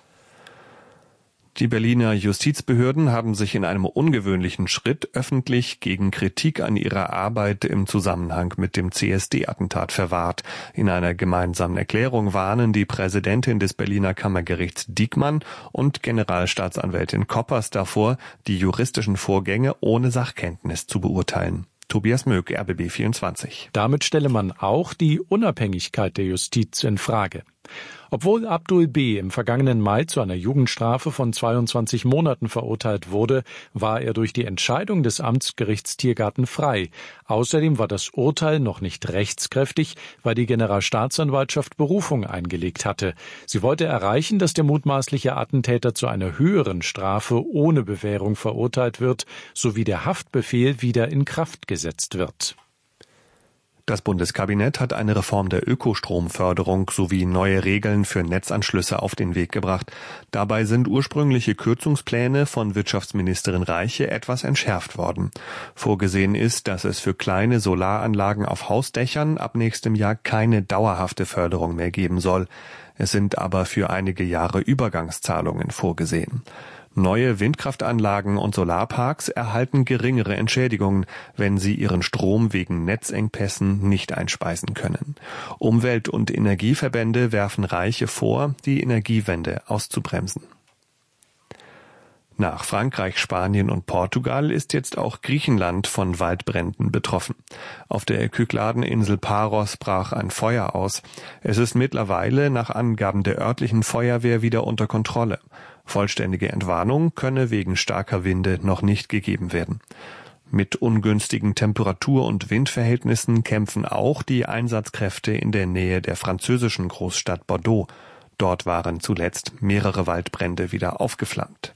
Die Berliner Justizbehörden haben sich in einem ungewöhnlichen Schritt öffentlich gegen Kritik an ihrer Arbeit im Zusammenhang mit dem C S D-Attentat verwahrt. In einer gemeinsamen Erklärung warnen die Präsidentin des Berliner Kammergerichts Diekmann und Generalstaatsanwältin Koppers davor, die juristischen Vorgänge ohne Sachkenntnis zu beurteilen. Tobias Möck, R B B vierundzwanzig. Damit stelle man auch die Unabhängigkeit der Justiz in Frage. Obwohl Abdul B. im vergangenen Mai zu einer Jugendstrafe von zweiundzwanzig Monaten verurteilt wurde, war er durch die Entscheidung des Amtsgerichts Tiergarten frei. Außerdem war das Urteil noch nicht rechtskräftig, weil die Generalstaatsanwaltschaft Berufung eingelegt hatte. Sie wollte erreichen, dass der mutmaßliche Attentäter zu einer höheren Strafe ohne Bewährung verurteilt wird, sowie der Haftbefehl wieder in Kraft gesetzt wird. Das Bundeskabinett hat eine Reform der Ökostromförderung sowie neue Regeln für Netzanschlüsse auf den Weg gebracht. Dabei sind ursprüngliche Kürzungspläne von Wirtschaftsministerin Reiche etwas entschärft worden. Vorgesehen ist, dass es für kleine Solaranlagen auf Hausdächern ab nächstem Jahr keine dauerhafte Förderung mehr geben soll. Es sind aber für einige Jahre Übergangszahlungen vorgesehen. Neue Windkraftanlagen und Solarparks erhalten geringere Entschädigungen, wenn sie ihren Strom wegen Netzengpässen nicht einspeisen können. Umwelt- und Energieverbände werfen Reiche vor, die Energiewende auszubremsen. Nach Frankreich, Spanien und Portugal ist jetzt auch Griechenland von Waldbränden betroffen. Auf der Kykladeninsel Paros brach ein Feuer aus. Es ist mittlerweile nach Angaben der örtlichen Feuerwehr wieder unter Kontrolle. Vollständige Entwarnung könne wegen starker Winde noch nicht gegeben werden. Mit ungünstigen Temperatur- und Windverhältnissen kämpfen auch die Einsatzkräfte in der Nähe der französischen Großstadt Bordeaux. Dort waren zuletzt mehrere Waldbrände wieder aufgeflammt.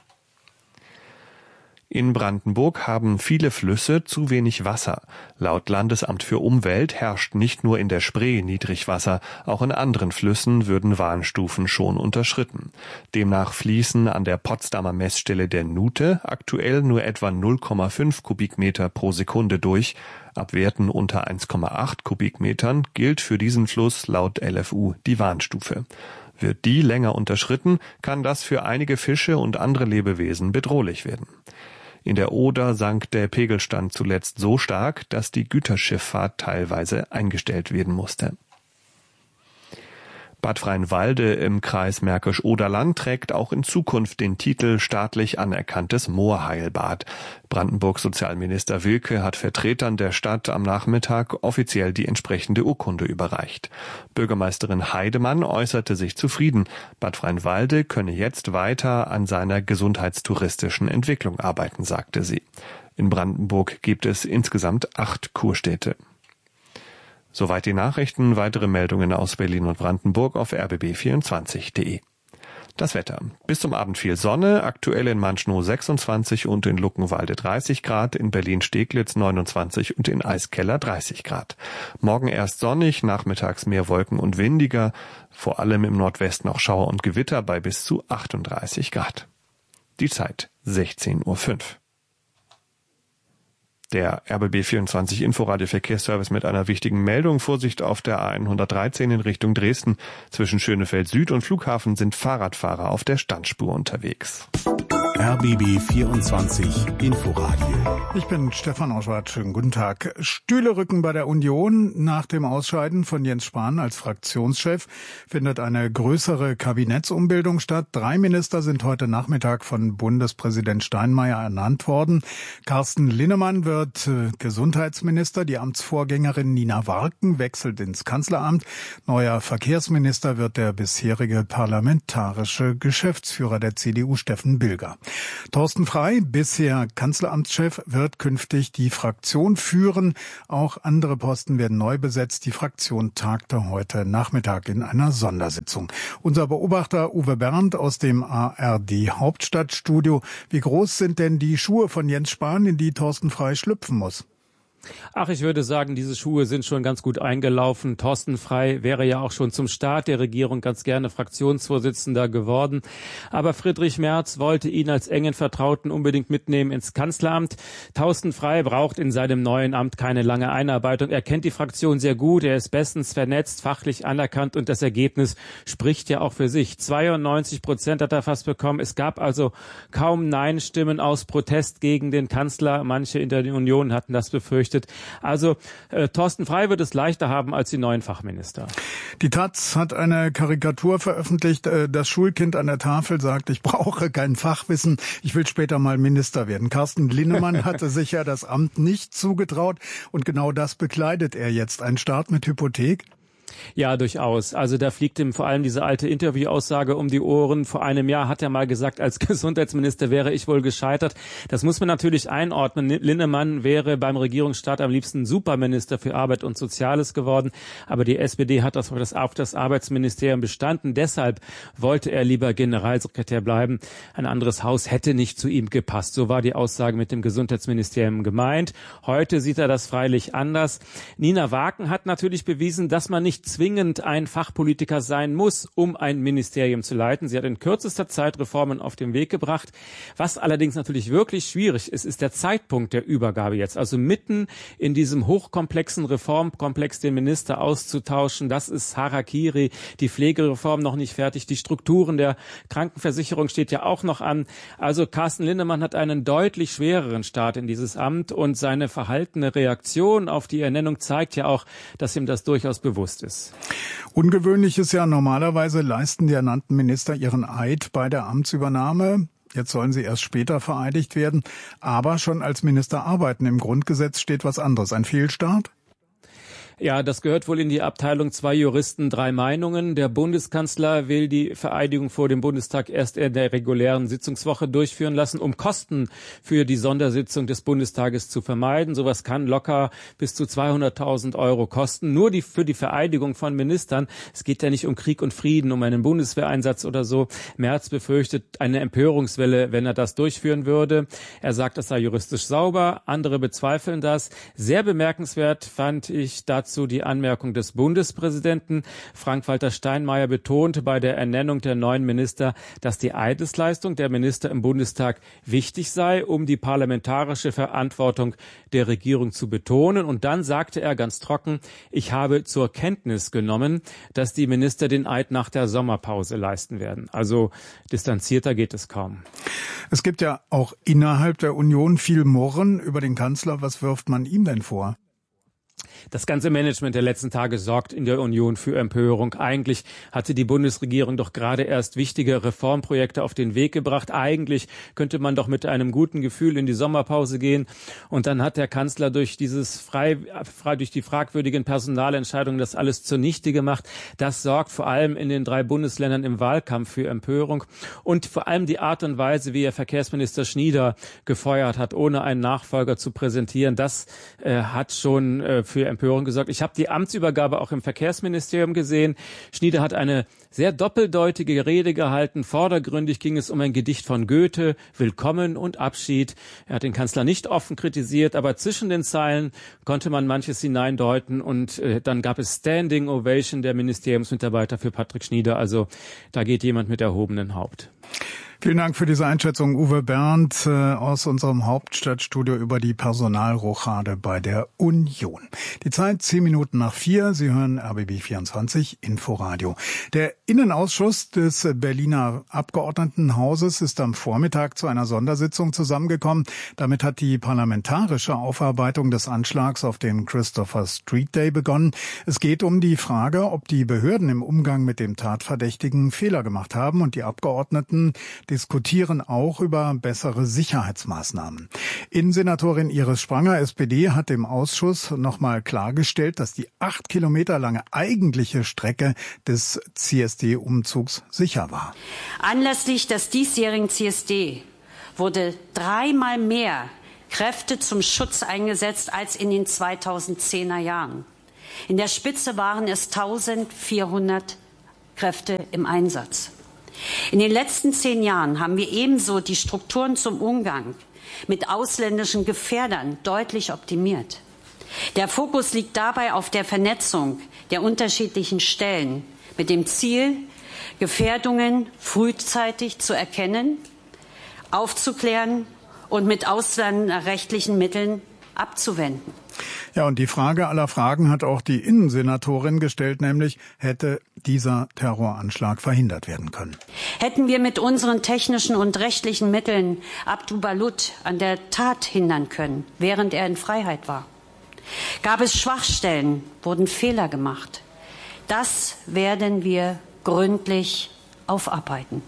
In Brandenburg haben viele Flüsse zu wenig Wasser. Laut Landesamt für Umwelt herrscht nicht nur in der Spree Niedrigwasser, auch in anderen Flüssen würden Warnstufen schon unterschritten. Demnach fließen an der Potsdamer Messstelle der Nute aktuell nur etwa null Komma fünf Kubikmeter pro Sekunde durch. Ab Werten unter eins Komma acht Kubikmetern gilt für diesen Fluss laut L F U die Warnstufe. Wird die länger unterschritten, kann das für einige Fische und andere Lebewesen bedrohlich werden. In der Oder sank der Pegelstand zuletzt so stark, dass die Güterschifffahrt teilweise eingestellt werden musste. Bad Freienwalde im Kreis Märkisch-Oderland trägt auch in Zukunft den Titel staatlich anerkanntes Moorheilbad. Brandenburgs Sozialminister Wilke hat Vertretern der Stadt am Nachmittag offiziell die entsprechende Urkunde überreicht. Bürgermeisterin Heidemann äußerte sich zufrieden. Bad Freienwalde könne jetzt weiter an seiner gesundheitstouristischen Entwicklung arbeiten, sagte sie. In Brandenburg gibt es insgesamt acht Kurstädte. Soweit die Nachrichten, weitere Meldungen aus Berlin und Brandenburg auf r b b vierundzwanzig punkt de. Das Wetter. Bis zum Abend viel Sonne, aktuell in Manschnow sechsundzwanzig und in Luckenwalde dreißig Grad, in Berlin-Steglitz neunundzwanzig und in Eiskeller dreißig Grad. Morgen erst sonnig, nachmittags mehr Wolken und windiger, vor allem im Nordwesten auch Schauer und Gewitter bei bis zu achtunddreißig Grad. Die Zeit sechzehn Uhr fünf. Der R B B vierundzwanzig Inforadio Verkehrsservice mit einer wichtigen Meldung. Vorsicht auf der A hundertdreizehn in Richtung Dresden. Zwischen Schönefeld Süd und Flughafen sind Fahrradfahrer auf der Standspur unterwegs. R B B vierundzwanzig Inforadio. Ich bin Stefan Oschwart. Schönen guten Tag. Stühle rücken bei der Union. Nach dem Ausscheiden von Jens Spahn als Fraktionschef findet eine größere Kabinettsumbildung statt. Drei Minister sind heute Nachmittag von Bundespräsident Steinmeier ernannt worden. Carsten Linnemann wird Gesundheitsminister. Die Amtsvorgängerin Nina Warken wechselt ins Kanzleramt. Neuer Verkehrsminister wird der bisherige parlamentarische Geschäftsführer der C D U, Steffen Bilger. Thorsten Frey, bisher Kanzleramtschef, wird künftig die Fraktion führen. Auch andere Posten werden neu besetzt. Die Fraktion tagte heute Nachmittag in einer Sondersitzung. Unser Beobachter Uwe Bernd aus dem A R D Hauptstadtstudio. Wie groß sind denn die Schuhe von Jens Spahn, in die Thorsten Frey schlüpfen muss? Ach, ich würde sagen, diese Schuhe sind schon ganz gut eingelaufen. Thorsten Frey wäre ja auch schon zum Start der Regierung ganz gerne Fraktionsvorsitzender geworden. Aber Friedrich Merz wollte ihn als engen Vertrauten unbedingt mitnehmen ins Kanzleramt. Thorsten Frey braucht in seinem neuen Amt keine lange Einarbeitung. Er kennt die Fraktion sehr gut, er ist bestens vernetzt, fachlich anerkannt und das Ergebnis spricht ja auch für sich. zweiundneunzig Prozent hat er fast bekommen. Es gab also kaum Nein-Stimmen aus Protest gegen den Kanzler. Manche in der Union hatten das befürchtet. Also äh, Thorsten Frey wird es leichter haben als die neuen Fachminister. Die Taz hat eine Karikatur veröffentlicht. Äh, das Schulkind an der Tafel sagt, ich brauche kein Fachwissen, ich will später mal Minister werden. Carsten Linnemann hatte sich ja das Amt nicht zugetraut und genau das bekleidet er jetzt. Ein Staat mit Hypothek? Ja, durchaus. Also da fliegt ihm vor allem diese alte Interviewaussage um die Ohren. Vor einem Jahr hat er mal gesagt, als Gesundheitsminister wäre ich wohl gescheitert. Das muss man natürlich einordnen. Linnemann wäre beim Regierungsstart am liebsten Superminister für Arbeit und Soziales geworden. Aber die S P D hat das auf das Arbeitsministerium bestanden. Deshalb wollte er lieber Generalsekretär bleiben. Ein anderes Haus hätte nicht zu ihm gepasst. So war die Aussage mit dem Gesundheitsministerium gemeint. Heute sieht er das freilich anders. Nina Warken hat natürlich bewiesen, dass man nicht zwingend ein Fachpolitiker sein muss, um ein Ministerium zu leiten. Sie hat in kürzester Zeit Reformen auf den Weg gebracht. Was allerdings natürlich wirklich schwierig ist, ist der Zeitpunkt der Übergabe jetzt. Also mitten in diesem hochkomplexen Reformkomplex den Minister auszutauschen, das ist Harakiri. Die Pflegereform noch nicht fertig. Die Strukturen der Krankenversicherung steht ja auch noch an. Also Carsten Linnemann hat einen deutlich schwereren Start in dieses Amt und seine verhaltene Reaktion auf die Ernennung zeigt ja auch, dass ihm das durchaus bewusst ist. Ungewöhnlich ist ja, normalerweise leisten die ernannten Minister ihren Eid bei der Amtsübernahme. Jetzt sollen sie erst später vereidigt werden, aber schon als Minister arbeiten. Im Grundgesetz steht was anderes. Ein Fehlstart? Ja, das gehört wohl in die Abteilung zwei Juristen, drei Meinungen. Der Bundeskanzler will die Vereidigung vor dem Bundestag erst in der regulären Sitzungswoche durchführen lassen, um Kosten für die Sondersitzung des Bundestages zu vermeiden. Sowas kann locker bis zu zweihunderttausend Euro kosten. Nur die, für die Vereidigung von Ministern. Es geht ja nicht um Krieg und Frieden, um einen Bundeswehreinsatz oder so. Merz befürchtet eine Empörungswelle, wenn er das durchführen würde. Er sagt, das sei juristisch sauber. Andere bezweifeln das. Sehr bemerkenswert fand ich dazu die Anmerkung des Bundespräsidenten. Frank-Walter Steinmeier betonte bei der Ernennung der neuen Minister, dass die Eidesleistung der Minister im Bundestag wichtig sei, um die parlamentarische Verantwortung der Regierung zu betonen. Und dann sagte er ganz trocken, ich habe zur Kenntnis genommen, dass die Minister den Eid nach der Sommerpause leisten werden. Also distanzierter geht es kaum. Es gibt ja auch innerhalb der Union viel Murren über den Kanzler. Was wirft man ihm denn vor? Das ganze Management der letzten Tage sorgt in der Union für Empörung. Eigentlich hatte die Bundesregierung doch gerade erst wichtige Reformprojekte auf den Weg gebracht. Eigentlich könnte man doch mit einem guten Gefühl in die Sommerpause gehen. Und dann hat der Kanzler durch dieses frei, frei durch die fragwürdigen Personalentscheidungen das alles zunichte gemacht. Das sorgt vor allem in den drei Bundesländern im Wahlkampf für Empörung. Und vor allem die Art und Weise, wie er Verkehrsminister Schnieder gefeuert hat, ohne einen Nachfolger zu präsentieren, das äh, hat schon äh, für Empörung gesorgt. Ich habe die Amtsübergabe auch im Verkehrsministerium gesehen. Schnieder hat eine sehr doppeldeutige Rede gehalten. Vordergründig ging es um ein Gedicht von Goethe, Willkommen und Abschied. Er hat den Kanzler nicht offen kritisiert, aber zwischen den Zeilen konnte man manches hineindeuten und äh, dann gab es Standing Ovation der Ministeriumsmitarbeiter für Patrick Schnieder. Also da geht jemand mit erhobenem Haupt. Vielen Dank für diese Einschätzung, Uwe Bernd, äh, aus unserem Hauptstadtstudio über die Personalrochade bei der Union. Die Zeit zehn Minuten nach vier. Sie hören R B B vierundzwanzig Inforadio. Der Innenausschuss des Berliner Abgeordnetenhauses ist am Vormittag zu einer Sondersitzung zusammengekommen. Damit hat die parlamentarische Aufarbeitung des Anschlags auf den Christopher Street Day begonnen. Es geht um die Frage, ob die Behörden im Umgang mit dem Tatverdächtigen Fehler gemacht haben, und die Abgeordneten diskutieren auch über bessere Sicherheitsmaßnahmen. Innensenatorin Iris Spranger, S P D, hat dem Ausschuss nochmal klargestellt, dass die acht Kilometer lange eigentliche Strecke des C S D-Umzugs sicher war. Anlässlich des diesjährigen C S D wurde dreimal mehr Kräfte zum Schutz eingesetzt als in den zweitausendzehner Jahren. In der Spitze waren es eintausendvierhundert Kräfte im Einsatz. In den letzten zehn Jahren haben wir ebenso die Strukturen zum Umgang mit ausländischen Gefährdern deutlich optimiert. Der Fokus liegt dabei auf der Vernetzung der unterschiedlichen Stellen mit dem Ziel, Gefährdungen frühzeitig zu erkennen, aufzuklären und mit ausländerrechtlichen Mitteln abzuwenden. Ja, und die Frage aller Fragen hat auch die Innensenatorin gestellt, nämlich hätte dieser Terroranschlag verhindert werden können. Hätten wir mit unseren technischen und rechtlichen Mitteln Abdul Balut an der Tat hindern können, während er in Freiheit war? Gab es Schwachstellen, wurden Fehler gemacht? Das werden wir gründlich aufarbeiten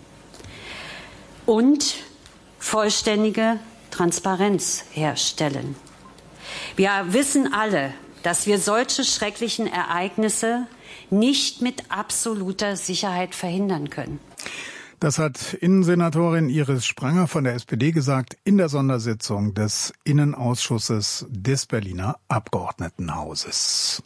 und vollständige Transparenz herstellen. Wir wissen alle, dass wir solche schrecklichen Ereignisse nicht mit absoluter Sicherheit verhindern können. Das hat Innensenatorin Iris Spranger von der S P D gesagt in der Sondersitzung des Innenausschusses des Berliner Abgeordnetenhauses.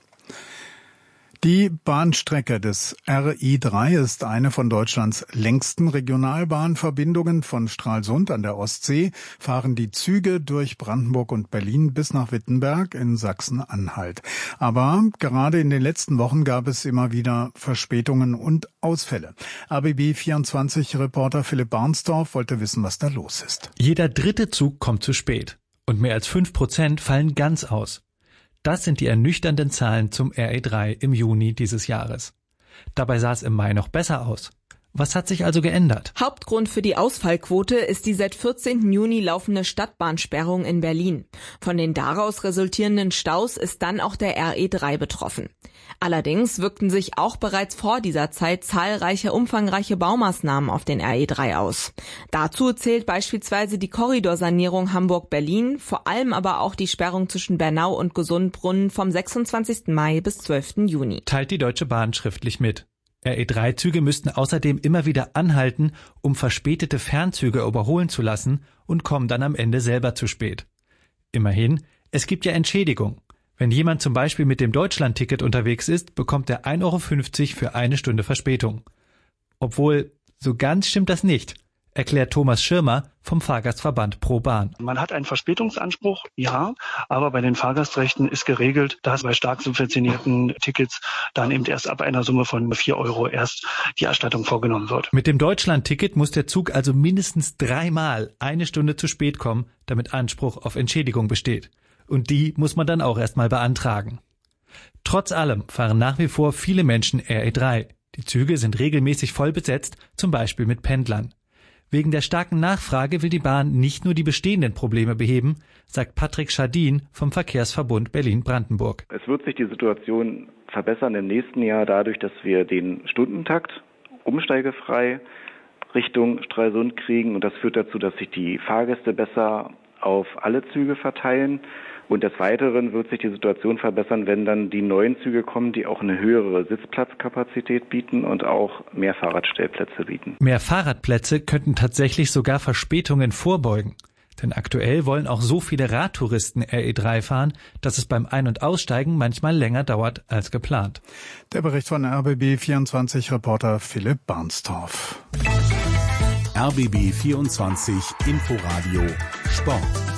Die Bahnstrecke des R I drei ist eine von Deutschlands längsten Regionalbahnverbindungen. Von Stralsund an der Ostsee fahren die Züge durch Brandenburg und Berlin bis nach Wittenberg in Sachsen-Anhalt. Aber gerade in den letzten Wochen gab es immer wieder Verspätungen und Ausfälle. R B B vierundzwanzig-Reporter Philipp Barnsdorf wollte wissen, was da los ist. Jeder dritte Zug kommt zu spät und mehr als fünf Prozent fallen ganz aus. Das sind die ernüchternden Zahlen zum R E drei im Juni dieses Jahres. Dabei sah es im Mai noch besser aus. Was hat sich also geändert? Hauptgrund für die Ausfallquote ist die seit vierzehnten Juni laufende Stadtbahnsperrung in Berlin. Von den daraus resultierenden Staus ist dann auch der R E drei betroffen. Allerdings wirkten sich auch bereits vor dieser Zeit zahlreiche umfangreiche Baumaßnahmen auf den R E drei aus. Dazu zählt beispielsweise die Korridorsanierung Hamburg-Berlin, vor allem aber auch die Sperrung zwischen Bernau und Gesundbrunnen vom sechsundzwanzigsten Mai bis zwölften Juni. Teilt die Deutsche Bahn schriftlich mit. R E drei Züge müssten außerdem immer wieder anhalten, um verspätete Fernzüge überholen zu lassen, und kommen dann am Ende selber zu spät. Immerhin, es gibt ja Entschädigung. Wenn jemand zum Beispiel mit dem Deutschlandticket unterwegs ist, bekommt er ein Euro fünfzig für eine Stunde Verspätung. Obwohl, so ganz stimmt das nicht, erklärt Thomas Schirmer vom Fahrgastverband Pro Bahn. Man hat einen Verspätungsanspruch, ja, aber bei den Fahrgastrechten ist geregelt, dass bei stark subventionierten Tickets dann eben erst ab einer Summe von vier Euro erst die Erstattung vorgenommen wird. Mit dem Deutschlandticket muss der Zug also mindestens dreimal eine Stunde zu spät kommen, damit Anspruch auf Entschädigung besteht. Und die muss man dann auch erstmal beantragen. Trotz allem fahren nach wie vor viele Menschen R E drei. Die Züge sind regelmäßig voll besetzt, zum Beispiel mit Pendlern. Wegen der starken Nachfrage will die Bahn nicht nur die bestehenden Probleme beheben, sagt Patrick Schadin vom Verkehrsverbund Berlin-Brandenburg. Es wird sich die Situation verbessern im nächsten Jahr dadurch, dass wir den Stundentakt umsteigefrei Richtung Stralsund kriegen. Und das führt dazu, dass sich die Fahrgäste besser auf alle Züge verteilen. Und des Weiteren wird sich die Situation verbessern, wenn dann die neuen Züge kommen, die auch eine höhere Sitzplatzkapazität bieten und auch mehr Fahrradstellplätze bieten. Mehr Fahrradplätze könnten tatsächlich sogar Verspätungen vorbeugen. Denn aktuell wollen auch so viele Radtouristen R E drei fahren, dass es beim Ein- und Aussteigen manchmal länger dauert als geplant. Der Bericht von R B B vierundzwanzig-Reporter Philipp Barnsdorf. R B B vierundzwanzig Inforadio Sport.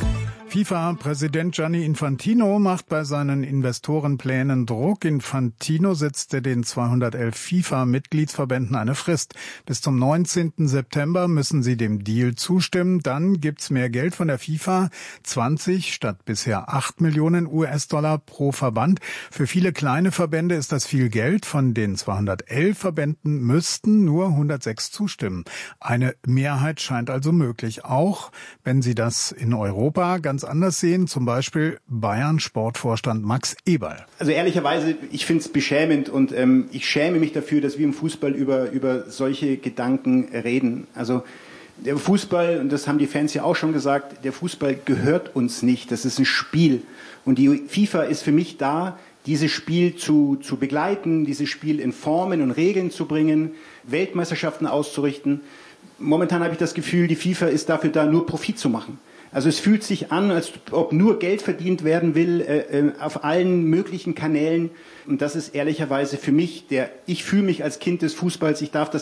FIFA-Präsident Gianni Infantino macht bei seinen Investorenplänen Druck. Infantino setzte den zweihundertelf FIFA-Mitgliedsverbänden eine Frist. Bis zum neunzehnten September müssen sie dem Deal zustimmen. Dann gibt's mehr Geld von der FIFA. zwanzig statt bisher acht Millionen U S-Dollar pro Verband. Für viele kleine Verbände ist das viel Geld. Von den zweihundertelf Verbänden müssten nur hundertsechs zustimmen. Eine Mehrheit scheint also möglich, auch wenn sie das in Europa ganz anders sehen, zum Beispiel Bayern-Sportvorstand Max Eberl. Also ehrlicherweise, ich finde es beschämend und ähm, ich schäme mich dafür, dass wir im Fußball über, über solche Gedanken reden. Also der Fußball, und das haben die Fans ja auch schon gesagt, der Fußball gehört uns nicht, das ist ein Spiel. Und die FIFA ist für mich da, dieses Spiel zu, zu begleiten, dieses Spiel in Formen und Regeln zu bringen, Weltmeisterschaften auszurichten. Momentan habe ich das Gefühl, die FIFA ist dafür da, nur Profit zu machen. Also es fühlt sich an, als ob nur Geld verdient werden will, äh, auf allen möglichen Kanälen. Und das ist ehrlicherweise für mich, der, ich fühle mich als Kind des Fußballs, ich darf das